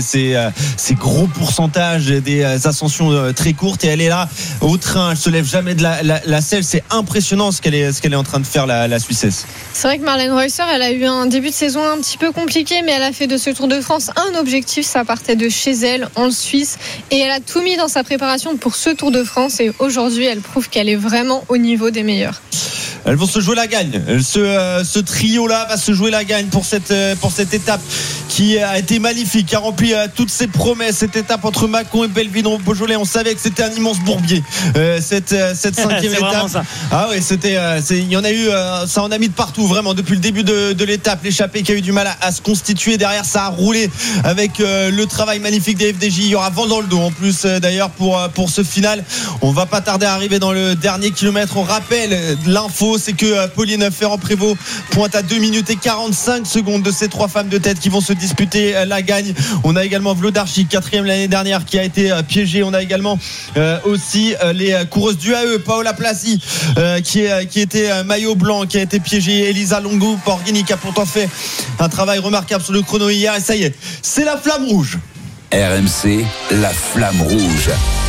ces gros pourcentages, des ascensions très courtes, et elle est là au train, elle se lève jamais de la selle. C'est impressionnant ce qu'elle est en train de faire, la Suissesse. C'est vrai que Marlène Reusser, elle a eu un début de saison un petit peu compliqué, mais elle a fait de ce Tour de France un objectif. Ça partait de chez elle en Suisse et elle a tout mis dans sa préparation pour ce Tour de France, et aujourd'hui elle prouve qu'elle est vraiment au niveau des meilleurs. Elles vont se jouer la gagne. Ce trio-là va se jouer la gagne pour cette étape qui a été magnifique, qui a rempli toutes ses promesses. Cette étape entre Mâcon et Belleville en Beaujolais, on savait que c'était un immense bourbier. Cette 5e étape. Ça. Ah oui, il y en a eu, ça en a mis de partout, vraiment, depuis le début de l'étape. L'échappée qui a eu du mal à se constituer. Derrière, ça a roulé avec le travail magnifique des FDJ. Il y aura vent dans le dos en plus, d'ailleurs, pour ce final. On va pas tarder à arriver dans le dernier kilomètre. On rappelle l'info, c'est que Pauline Ferrand-Prévot pointe à 2 minutes et 45 secondes de ces trois femmes de tête qui vont se disputer la gagne. On a également Vlodarchik, 4e l'année dernière, qui a été piégée. On a également aussi les coureuses du AE, Paola Plassi, qui était maillot blanc, qui a été piégée. Elisa Longo Borghini, qui a pourtant fait un travail remarquable sur le chrono hier. Et ça y est, c'est la flamme rouge. RMC, la flamme rouge.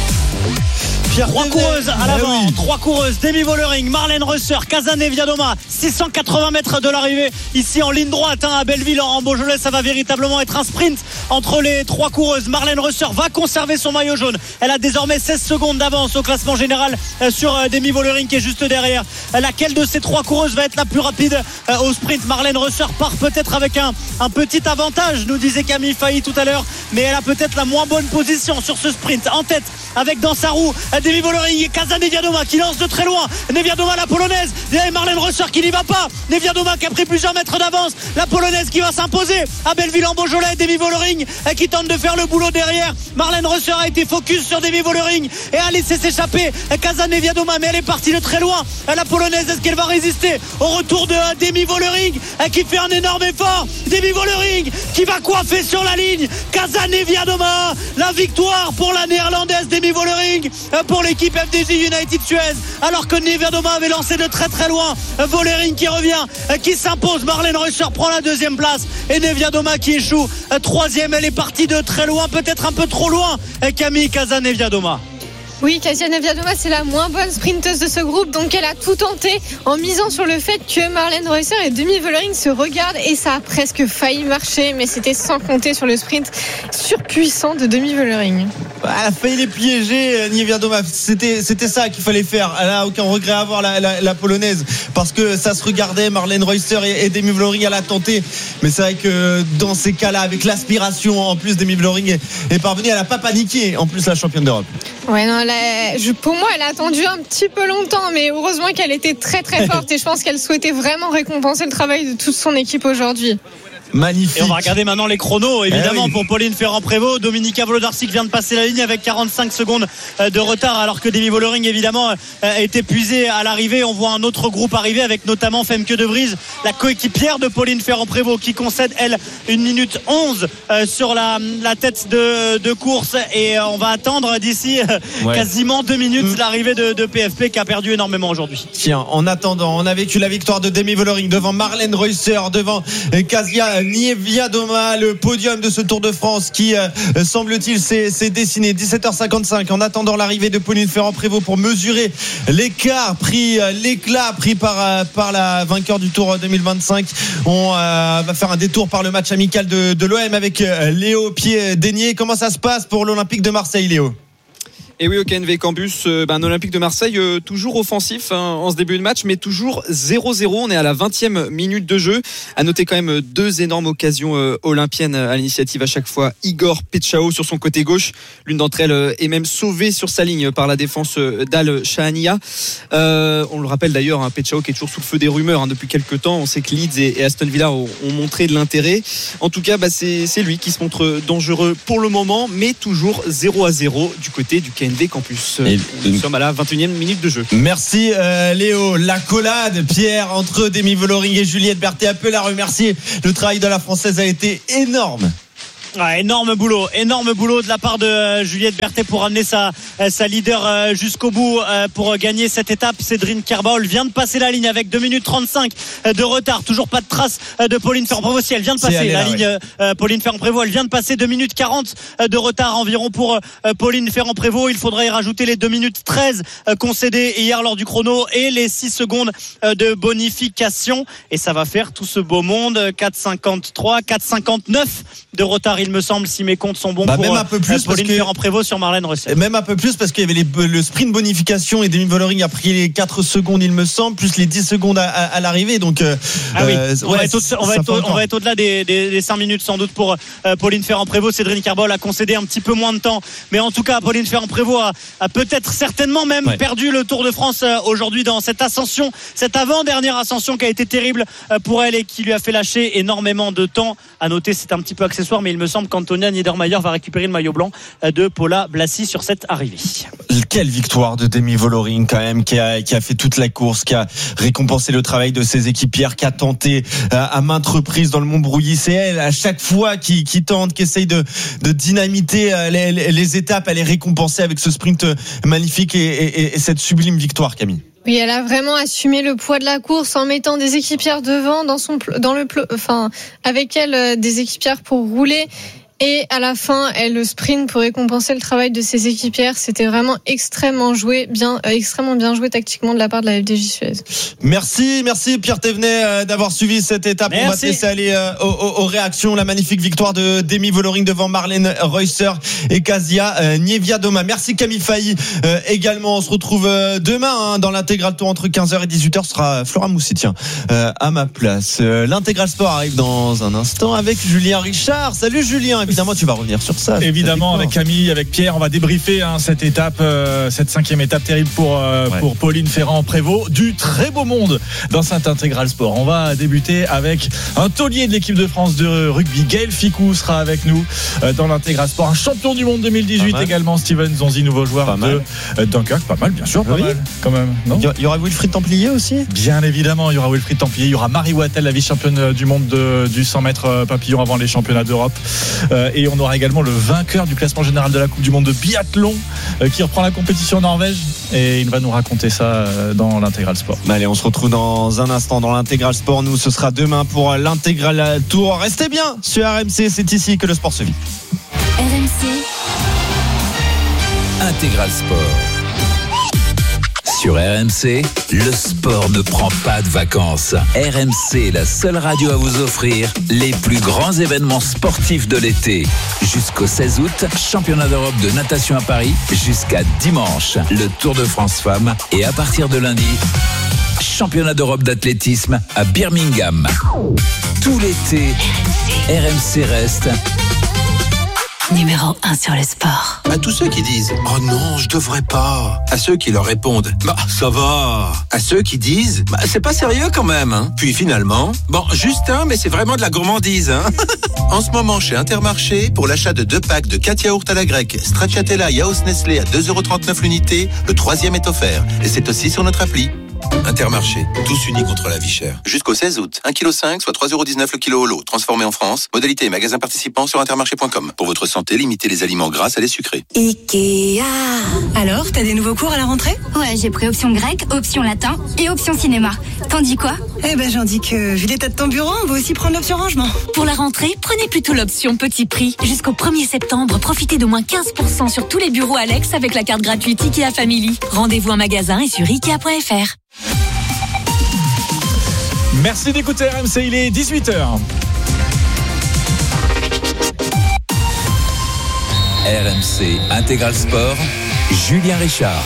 Trois coureuses à l'avant, trois coureuses, Demi Vollering, Marlène Reusser, Kasia Niewiadoma, 680 mètres de l'arrivée ici en ligne droite à Belleville en Beaujolais. Ça va véritablement être un sprint entre les trois coureuses. Marlène Reusser va conserver son maillot jaune, elle a désormais 16 secondes d'avance au classement général sur Demi Vollering qui est juste derrière. Laquelle de ces trois coureuses va être la plus rapide au sprint? Marlène Reusser part peut-être avec un petit avantage, nous disait Camille Failly tout à l'heure, mais elle a peut-être la moins bonne position sur ce sprint. En tête avec dans sa roue Demi Vollering et Kasia Niewiadoma qui lance de très loin. Niewiadoma, la polonaise, et Marlène Reusser qui n'y va pas. Niewiadoma qui a pris plusieurs mètres d'avance. La polonaise qui va s'imposer à Belleville en Beaujolais. Demi Vollering qui tente de faire le boulot derrière. Marlène Reusser a été focus sur Demi Vollering et a laissé s'échapper Kasia Niewiadoma, mais elle est partie de très loin. La polonaise, est-ce qu'elle va résister au retour de Demi Vollering qui fait un énorme effort? Demi Vollering qui va coiffer sur la ligne Kasia Niewiadoma. La victoire pour la néerlandaise Demi Vollering, pour l'équipe FDJ United Suez, alors que Niewiadoma avait lancé de très très loin. Vollering qui revient, qui s'impose. Marlène Reusser prend la 2e place et Niewiadoma qui échoue 3e. Elle est partie de très loin, peut-être un peu trop loin. Camille, Kasia Niewiadoma. Oui, Kasia Niewiadoma, c'est la moins bonne sprinteuse de ce groupe, donc elle a tout tenté en misant sur le fait que Marlène Reusser et Demi Vollering se regardent, et ça a presque failli marcher, mais c'était sans compter sur le sprint surpuissant de Demi Vollering. Elle a failli les piéger, Niewiadoma. C'était ça qu'il fallait faire. Elle a aucun regret à avoir la polonaise, parce que ça se regardait. Marlène Reusser et Demi Vollering, elle a tenté, mais c'est vrai que dans ces cas-là, avec l'aspiration en plus, Demi Vollering est parvenue. Elle n'a pas paniqué, en plus, la championne d'Europe. Ouais, non, pour moi, elle a attendu un petit peu longtemps, mais heureusement qu'elle était très très forte, et je pense qu'elle souhaitait vraiment récompenser le travail de toute son équipe aujourd'hui. Magnifique. Et on va regarder maintenant les chronos, évidemment, pour Pauline Ferrand-Prévôt. Dominika Wlodarczyk vient de passer la ligne avec 45 secondes de retard, alors que Demi Vollering, évidemment, est épuisée à l'arrivée. On voit un autre groupe arriver, avec notamment Femke de Vries, la coéquipière de Pauline Ferrand-Prévôt, qui concède, elle, 1 minute 11 sur la tête de course. Et on va attendre d'ici quasiment 2 minutes l'arrivée de PFP, qui a perdu énormément aujourd'hui. Tiens, en attendant, on a vécu la victoire de Demi Vollering devant Marlène Reusser, devant Kasia Niewiadoma, le podium de ce Tour de France qui semble-t-il s'est dessiné. 17h55, en attendant l'arrivée de Pauline Ferrand-Prévôt pour mesurer l'éclat pris par la vainqueur du Tour 2025. On va faire un détour par le match amical de l'OM avec Léo Pied-Dénier. Comment ça se passe pour l'Olympique de Marseille, Léo? Et oui, au KNV Campus, un Olympique de Marseille toujours offensif en ce début de match, mais toujours 0-0. On est à la 20e minute de jeu. À noter quand même 2 énormes occasions olympiennes à l'initiative à chaque fois. Igor Petchao sur son côté gauche. L'une d'entre elles est même sauvée sur sa ligne par la défense d'Al Shahania. On le rappelle d'ailleurs, Petchao qui est toujours sous le feu des rumeurs depuis quelques temps. On sait que Leeds et Aston Villa ont montré de l'intérêt. En tout cas, c'est lui qui se montre dangereux pour le moment, mais toujours 0-0 du côté du KNV Campus. Nous sommes à la 21e minute de jeu. Merci Léo. L'accolade, Pierre, entre Demi Vollering et Juliette Berthet, appelle à remercier. Le travail de la Française a été énorme. Ouais, énorme boulot de la part de Juliette Berthet pour amener sa leader jusqu'au bout pour gagner cette étape. Cédrine Kerbol vient de passer la ligne avec 2 minutes 35 de retard. Toujours pas de trace de Pauline Ferrand-Prévôt. Si elle vient de passer la ligne, Pauline Ferrand-Prévôt, elle vient de passer 2 minutes 40 de retard environ pour Pauline Ferrand-Prévôt. Il faudrait y rajouter les 2 minutes 13 concédées hier lors du chrono et les 6 secondes de bonification. Et ça va faire tout ce beau monde. 4,53, 4,59 de retard, il me semble, si mes comptes sont bons, pour même un peu plus Pauline Ferrand-Prévôt sur Marlène Reusser. Même un peu plus, parce qu'il y avait le sprint bonification et Demi Vollering a pris les 4 secondes, il me semble, plus les 10 secondes à l'arrivée. Donc, on va être au-delà des 5 minutes sans doute pour Pauline Ferrand-Prévôt. Cédrine Kerbol a concédé un petit peu moins de temps, mais en tout cas, Pauline Ferrand-Prévôt a peut-être certainement même perdu le Tour de France aujourd'hui dans cette ascension, cette avant-dernière ascension qui a été terrible pour elle et qui lui a fait lâcher énormément de temps. À noter, c'est un petit peu accessoire, mais il me semble qu'Antonia Niedermayer va récupérer le maillot blanc de Paula Blassi sur cette arrivée. Quelle victoire de Demi Vollering quand même, qui a fait toute la course, qui a récompensé le travail de ses équipières, qui a tenté à maintes reprises dans le Montbrouilly. C'est elle à chaque fois qui tente, qui essaye de dynamiter les étapes. Elle est récompensée avec ce sprint magnifique et cette sublime victoire, Camille. Oui, elle a vraiment assumé le poids de la course en mettant des équipières devant avec elle des équipières pour rouler. Et à la fin, elle le sprint pour récompenser le travail de ses équipières. C'était vraiment extrêmement bien joué tactiquement de la part de la FDJ Suez. Merci Pierre Thévenet d'avoir suivi cette étape. Merci. On va te laisser aller aux réactions. La magnifique victoire de Demi Vollering devant Marlène Reusser et Kasia Niewiadoma. Merci Camille Failly également. On se retrouve demain dans l'intégral tour entre 15h et 18h. Ce sera Flora Moussi à ma place. L'intégral sport arrive dans un instant avec Julien Richard. Salut Julien. Évidemment, tu vas revenir sur ça. Évidemment, avec Camille, avec Pierre, on va débriefer cette étape, cette 5e étape terrible pour Pauline Ferrand-Prévôt. Du très beau monde dans cet intégral sport. On va débuter avec un taulier de l'équipe de France de rugby. Gaël Ficou sera avec nous dans l'intégral sport. Un champion du monde 2018 également. Steven Zonzi, nouveau joueur de Dunkerque. Pas mal, bien sûr. Pas mal, quand même. Non, il y aura Wilfried Templier aussi. Bien évidemment, il y aura Wilfried Templier. Il y aura Marie Wattel, la vice-championne du monde du 100 mètres papillon avant les championnats d'Europe. Et on aura également le vainqueur du classement général de la Coupe du Monde de biathlon qui reprend la compétition en Norvège, et il va nous raconter ça dans l'intégral sport. Allez, on se retrouve dans un instant dans l'intégral sport. Nous, ce sera demain pour l'intégral tour. Restez bien sur RMC, c'est ici que le sport se vit. RMC. Intégral Sport. Sur RMC, le sport ne prend pas de vacances. RMC est la seule radio à vous offrir les plus grands événements sportifs de l'été. Jusqu'au 16 août, championnat d'Europe de natation à Paris, jusqu'à dimanche, le Tour de France Femmes et à partir de lundi, championnat d'Europe d'athlétisme à Birmingham. Tout l'été, RMC reste numéro 1 sur le sport. À tous ceux qui disent « Oh non, je devrais pas ». À ceux qui leur répondent « Bah, ça va ». À ceux qui disent « Bah, c'est pas sérieux quand même, hein ». Puis finalement, bon, juste un, mais c'est vraiment de la gourmandise, hein. En ce moment, chez Intermarché, pour l'achat de 2 packs de 4 yaourts à la grecque, Stracciatella Yaourt Nestlé à 2,39€ l'unité, le 3e est offert. Et c'est aussi sur notre appli. Intermarché, tous unis contre la vie chère. Jusqu'au 16 août, 1,5 kg, soit 3,19€ le kilo au lot, transformé en France. Modalité et magasins participants sur intermarché.com. Pour votre santé, limitez les aliments gras à les sucrés. Ikea. Alors, t'as des nouveaux cours à la rentrée ? Ouais, j'ai pris option grec, option latin et option cinéma. T'en dis quoi ? Eh ben, j'en dis que, vu l'état de ton bureau, on va aussi prendre l'option rangement. Pour la rentrée, prenez plutôt l'option petit prix. Jusqu'au 1er septembre, profitez d'au moins 15% sur tous les bureaux Alex avec la carte gratuite IKEA Family. Rendez-vous en magasin et sur Ikea.fr. Merci d'écouter RMC, il est 18h. RMC Intégral Sport, Julien Richard.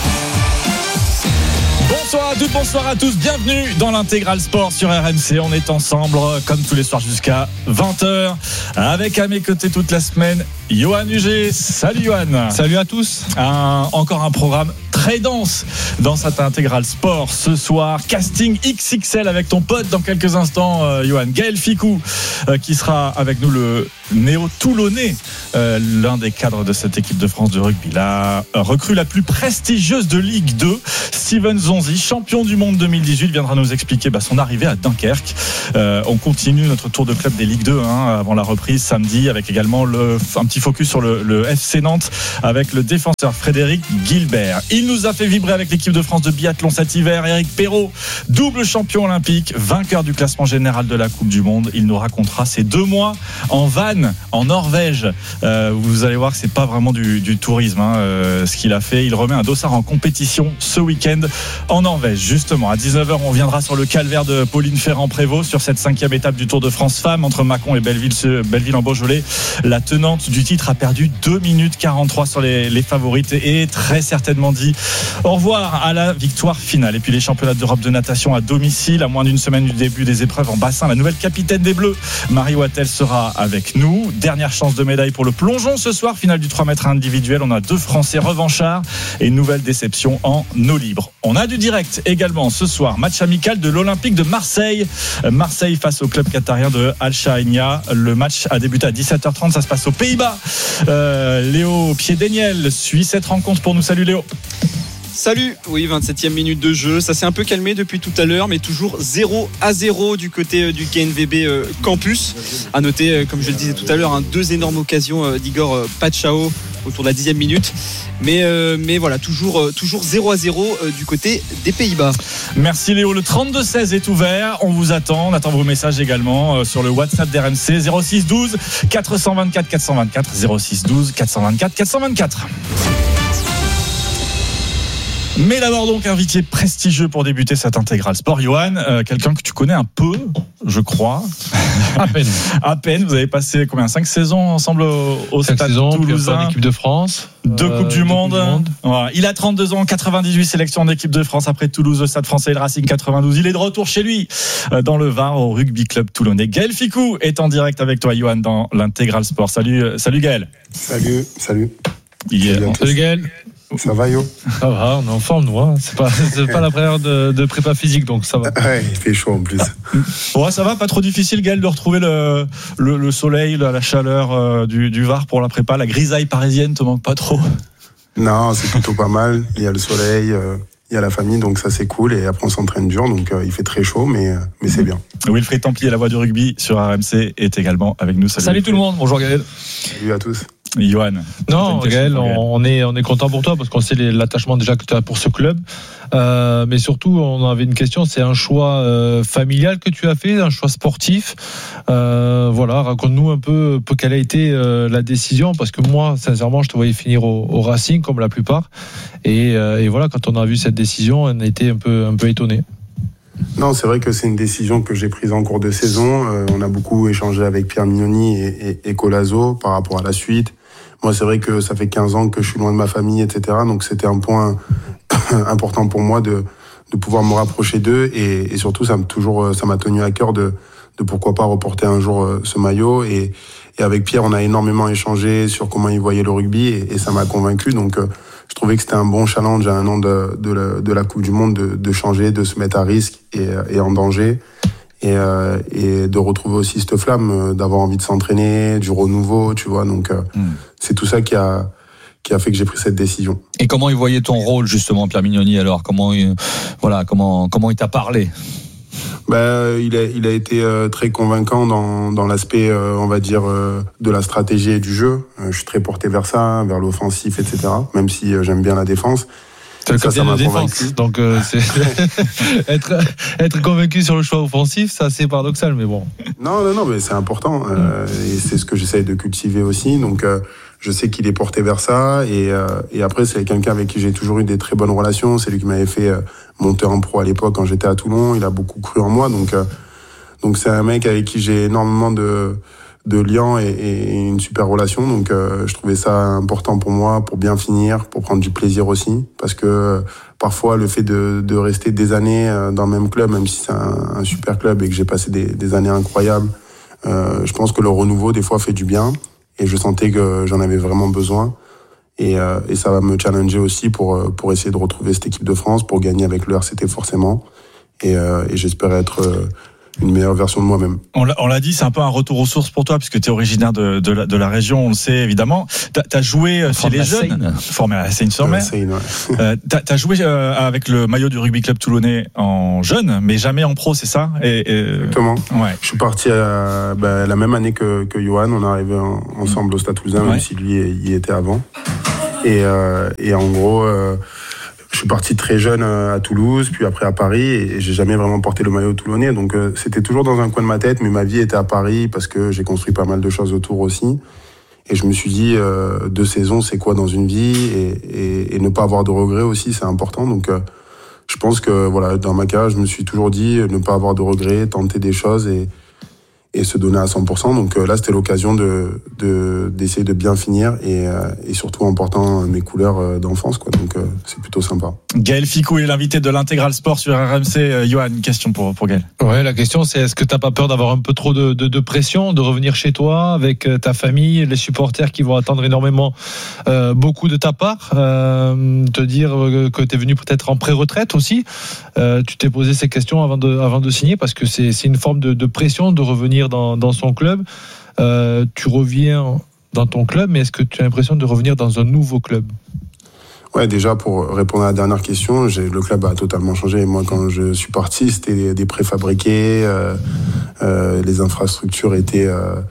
Bonsoir à toutes, bonsoir à tous, bienvenue dans l'Intégral Sport sur RMC. On est ensemble comme tous les soirs jusqu'à 20h avec à mes côtés toute la semaine Johan Huget. Salut Johan. Salut à tous. Encore un programme très dense dans cette Intégral Sport ce soir. Casting XXL avec ton pote dans quelques instants, Johan. Gaël Ficou qui sera avec nous, le néo-toulonnais, l'un des cadres de cette équipe de France de rugby. La recrue la plus prestigieuse de Ligue 2, Steven Zonzi, champion du monde 2018, viendra nous expliquer son arrivée à Dunkerque. On continue notre tour de club des Ligue 2 avant la reprise samedi, avec également un petit focus sur le FC Nantes avec le défenseur Frédéric Gilbert. Il nous a fait vibrer avec l'équipe de France de biathlon cet hiver. Eric Perrault, double champion olympique, vainqueur du classement général de la Coupe du Monde. Il nous racontera ses 2 mois en van en Norvège. Vous allez voir que c'est pas vraiment du tourisme ce qu'il a fait. Il remet un dossard en compétition ce week-end en Norvège. Justement, à 19h, on viendra sur le calvaire de Pauline Ferrand-Prévot sur cette 5e étape du Tour de France Femmes entre Mâcon et Belleville en Beaujolais. La tenante du titre a perdu 2 minutes 43 sur les favorites et très certainement dit au revoir à la victoire finale. Et puis les championnats d'Europe de natation à domicile, à moins d'une semaine du début des épreuves en bassin. La nouvelle capitaine des Bleus, Marie Wattel, sera avec nous. Dernière chance de médaille pour le plongeon ce soir, finale du 3 mètres individuel. On a 2 Français revanchards et une nouvelle déception en eau libre. On a du direct également ce soir, match amical de l'Olympique de Marseille. Marseille face au club qatarien de Al Shahania. Le match a débuté à 17h30, ça se passe aux Pays-Bas. Léo Piedeniel suit cette rencontre pour nous. Salut Léo. Salut, oui, 27e minute de jeu, ça s'est un peu calmé depuis tout à l'heure, mais toujours 0-0 du côté du KNVB Campus. À noter, comme je le disais tout à l'heure, 2 énormes occasions d'Igor Pachao autour de la 10e minute. Mais voilà, toujours 0-0 du côté des Pays-Bas. Merci Léo, le 32-16 est ouvert, on vous attend, on attend vos messages également sur le WhatsApp d'RMC 06 12 424 424 06 12 424 424. Mais d'abord donc invité prestigieux pour débuter cette Intégral Sport, Johan, quelqu'un que tu connais un peu, je crois. À peine. Vous avez passé 5 saisons ensemble au Stade Toulousain. L'équipe de France. 2 Coupes du Monde. Voilà. Il a 32 ans, 98 sélections en équipe de France après Toulouse, le Stade Français et le Racing 92. Il est de retour chez lui dans le Var au Rugby Club toulonnais. Gaël Ficou est en direct avec toi, Johan, dans l'Intégral Sport. Salut Gaël. Salut. Salut Gaël. Ça va Yo? Ça va, on est en forme nous. C'est pas la période de prépa physique, donc ça va. Ouais, il fait chaud en plus. Ouais, ça va, pas trop difficile Gaël de retrouver le soleil, la chaleur du Var pour la prépa. La grisaille parisienne te manque pas trop? Non, c'est plutôt pas mal. Il y a le soleil, il y a la famille, donc ça c'est cool. Et après on s'entraîne dur, donc il fait très chaud, mais c'est bien. Wilfried Templier, la voix du rugby sur RMC, est également avec nous. Salut tout le monde, bonjour Gaël. Salut à tous. Johan. Non, Gaël, on est content pour toi parce qu'on sait l'attachement déjà que tu as pour ce club. Mais surtout, on avait une question, c'est un choix familial que tu as fait, un choix sportif. Voilà, raconte-nous un peu quelle a été la décision, parce que moi, sincèrement, je te voyais finir au Racing comme la plupart. Et voilà, quand on a vu cette décision, on a été un peu étonné. Non, c'est vrai que c'est une décision que j'ai prise en cours de saison. On a beaucoup échangé avec Pierre Mignoni et Colazo par rapport à la suite. Moi, c'est vrai que ça fait 15 ans que je suis loin de ma famille, etc. Donc, c'était un point important pour moi de pouvoir me rapprocher d'eux. Et surtout, ça m'a tenu à cœur de pourquoi pas reporter un jour ce maillot. Et avec Pierre, on a énormément échangé sur comment il voyait le rugby et ça m'a convaincu. Donc, je trouvais que c'était un bon challenge à un an de la Coupe du Monde de changer, de se mettre à risque et en danger. Et de retrouver aussi cette flamme, d'avoir envie de s'entraîner, du renouveau, tu vois. Donc, c'est tout ça qui a fait que j'ai pris cette décision. Et comment il voyait ton rôle, justement, Pierre Mignoni, alors? Comment il t'a parlé? Il a été très convaincant dans l'aspect, on va dire, de la stratégie et du jeu. Je suis très porté vers ça, vers l'offensif, etc. Même si j'aime bien la défense. C'est le capitaine de défense, donc c'est être convaincu sur le choix offensif, c'est assez paradoxal, mais bon. Non, mais c'est important, et c'est ce que j'essaye de cultiver aussi. Donc, je sais qu'il est porté vers ça, et après c'est quelqu'un avec qui j'ai toujours eu des très bonnes relations. C'est lui qui m'avait fait monter en pro à l'époque quand j'étais à Toulon. Il a beaucoup cru en moi, donc c'est un mec avec qui j'ai énormément de liens et une super relation. Donc je trouvais ça important pour moi, pour bien finir, pour prendre du plaisir aussi, parce que parfois le fait de rester des années dans le même club, même si c'est un super club et que j'ai passé des années incroyables, je pense que le renouveau des fois fait du bien, et je sentais que j'en avais vraiment besoin, et ça va me challenger aussi pour essayer de retrouver cette équipe de France, pour gagner avec le RCT forcément, et j'espère être une meilleure version de moi-même. On l'a dit, c'est un peu un retour aux sources pour toi, puisque tu es originaire de la région, on le sait évidemment. T'as joué chez les jeunes, formé à Seine-sur-Mer. T'as joué avec le maillot du rugby club toulonnais en jeune, mais jamais en pro, c'est ça? Exactement. Ouais. Je suis parti la même année que Johan. On est arrivé ensemble au Stade Toulousain, même si lui y était avant. Et en gros, je suis parti très jeune à Toulouse, puis après à Paris, et j'ai jamais vraiment porté le maillot toulonnais. Donc c'était toujours dans un coin de ma tête, mais ma vie était à Paris parce que j'ai construit pas mal de choses autour aussi. Et je me suis dit, 2 saisons, c'est quoi dans une vie, et ne pas avoir de regrets aussi, c'est important. Donc je pense que voilà, dans ma carrière, je me suis toujours dit ne pas avoir de regrets, tenter des choses et se donner à 100%. Donc là, c'était l'occasion d'essayer de bien finir, et surtout en portant mes couleurs d'enfance, quoi. Donc c'est plutôt sympa. Gaël Ficou est l'invité de l'Intégral Sport sur RMC. Johan, une question pour Gaël. Ouais, la question c'est, est-ce que t'as pas peur d'avoir un peu trop de pression, de revenir chez toi avec ta famille, les supporters qui vont attendre énormément beaucoup de ta part, te dire que t'es venu peut-être en pré-retraite aussi. Tu t'es posé ces questions avant de signer, parce que c'est une forme de pression de revenir dans son club. Tu reviens dans ton club, mais est-ce que tu as l'impression de revenir dans un nouveau club? Ouais, déjà pour répondre à la dernière question, le club a totalement changé. Moi, quand je suis parti, c'était des préfabriqués, les infrastructures étaient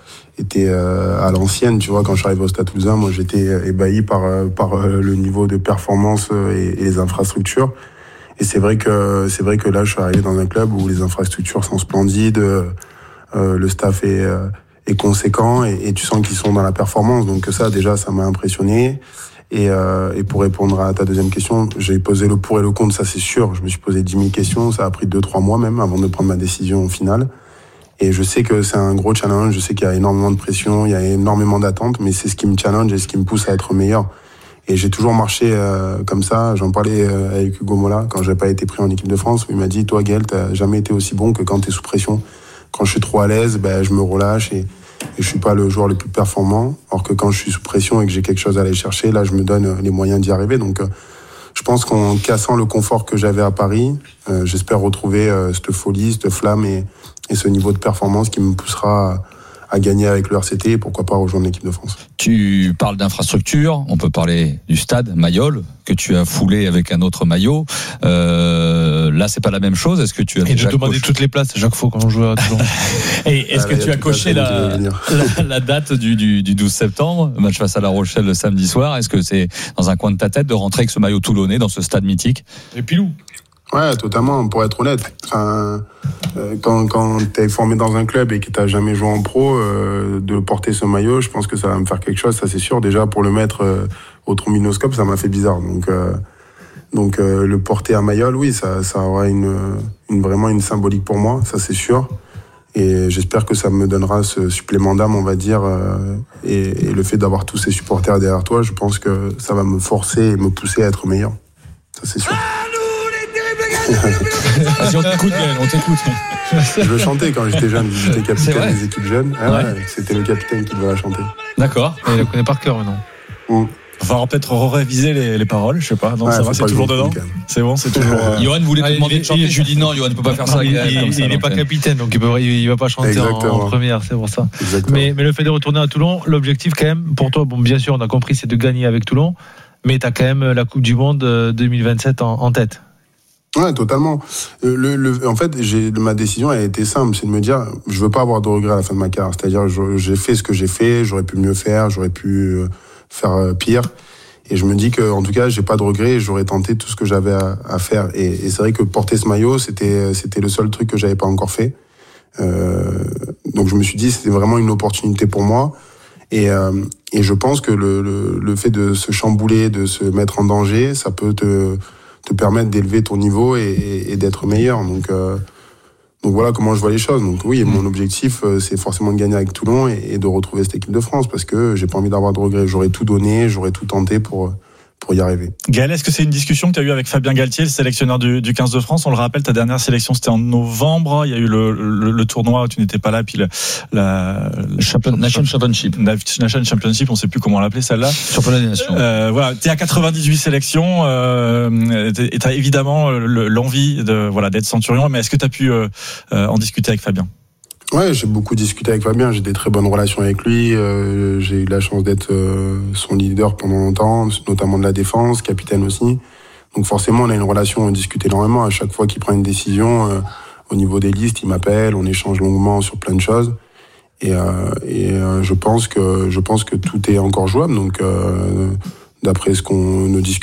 à l'ancienne. Tu vois, quand je suis arrivé au Stade Toulousain, moi j'étais ébahi par le niveau de performance et les infrastructures. Et c'est vrai que là, je suis arrivé dans un club où les infrastructures sont splendides. Le staff est conséquent, et tu sens qu'ils sont dans la performance. Donc ça, déjà, ça m'a impressionné. Et pour répondre à ta deuxième question, j'ai posé le pour et le contre, ça c'est sûr. Je me suis posé 10 000 questions, ça a pris 2-3 mois même avant de prendre ma décision finale. Et je sais que c'est un gros challenge, je sais qu'il y a énormément de pression, il y a énormément d'attentes, mais c'est ce qui me challenge et ce qui me pousse à être meilleur. Et j'ai toujours marché comme ça. J'en parlais avec Hugo Mola quand j'ai pas été pris en équipe de France, où il m'a dit, toi Gaël, t'as jamais été aussi bon que quand t'es sous pression. Quand je suis trop à l'aise, je me relâche et je suis pas le joueur le plus performant. Alors que quand je suis sous pression et que j'ai quelque chose à aller chercher, là je me donne les moyens d'y arriver. Donc je pense qu'en cassant le confort que j'avais à Paris, j'espère retrouver cette folie, cette flamme et ce niveau de performance qui me poussera gagner avec le RCT et pourquoi pas rejoindre l'équipe de France. Tu parles d'infrastructure, on peut parler du stade Mayol que tu as foulé avec un autre maillot. Là, c'est pas la même chose. Est-ce que tu as déjà demandé toutes les places à chaque fois quand on joue à Toulon? Et est-ce que tu as coché la date du 12 septembre, match face à La Rochelle le samedi soir? Est-ce que c'est dans un coin de ta tête de rentrer avec ce maillot toulonnais dans ce stade mythique? Et Pilou. Ouais, totalement, pour être honnête. Enfin, quand t'es formé dans un club et que t'as jamais joué en pro, de porter ce maillot, je pense que ça va me faire quelque chose, ça c'est sûr. Déjà, pour le mettre au trombinoscope, ça m'a fait bizarre. Donc le porter à Mayol, oui, ça aura vraiment une symbolique pour moi, ça c'est sûr. Et j'espère que ça me donnera ce supplément d'âme, on va dire. Et le fait d'avoir tous ces supporters derrière toi, je pense que ça va me forcer et me pousser à être meilleur. Ça c'est sûr. Vas-y, on t'écoute, Gaël, on t'écoute. Je le chantais quand j'étais jeune, j'étais capitaine des équipes jeunes. Ouais. C'était le capitaine qui devait la chanter. D'accord. Et il la connaît par cœur maintenant. On va peut-être réviser les paroles, je sais pas. Non, ça va, c'est toujours dedans. C'est bon, c'est toujours. Johan voulait te demander de chanter. Je lui dis non, Johan ne peut pas faire ça. Il n'est pas capitaine, donc il va pas chanter en première, c'est pour ça. Mais le fait de retourner à Toulon, l'objectif quand même pour toi, bon, bien sûr, on a compris, c'est de gagner avec Toulon, mais tu as quand même la Coupe du Monde 2027 en tête. Ouais, totalement. En fait, ma décision a été simple, c'est de me dire, je veux pas avoir de regrets à la fin de ma carrière. C'est-à-dire, j'ai fait ce que j'ai fait, j'aurais pu mieux faire, j'aurais pu faire pire. Et je me dis que, en tout cas, j'ai pas de regrets et j'aurais tenté tout ce que j'avais à faire. Et c'est vrai que porter ce maillot, c'était le seul truc que j'avais pas encore fait. Donc je me suis dit, c'était vraiment une opportunité pour moi. Et je pense que le fait de se chambouler, de se mettre en danger, ça peut te permettre d'élever ton niveau et d'être meilleur. Donc voilà comment je vois les choses. Donc oui, mon objectif, c'est forcément de gagner avec Toulon et de retrouver cette équipe de France parce que j'ai pas envie d'avoir de regrets. J'aurais tout donné, j'aurais tout tenté pour y arriver. Gaël, est-ce que c'est une discussion que tu as eue avec Fabien Galtier, le sélectionneur du 15 de France? On le rappelle, ta dernière sélection c'était en novembre. Il y a eu le tournoi où tu n'étais pas là, puis la Nation Championship. Nation Championship, on sait plus comment l'appeler celle-là. Championnat des Nations. Voilà, t'es à 98 sélections et t'as évidemment l'envie d'être centurion. Mais est-ce que t'as pu en discuter avec Fabien? Ouais, j'ai beaucoup discuté avec Fabien, j'ai des très bonnes relations avec lui, j'ai eu la chance d'être son leader pendant longtemps, notamment de la défense, capitaine aussi. Donc forcément, on a une relation, on discute énormément. À chaque fois qu'il prend une décision, au niveau des listes, il m'appelle, on échange longuement sur plein de choses. Et je pense que tout est encore jouable. Donc d'après ce qu'on nous discute,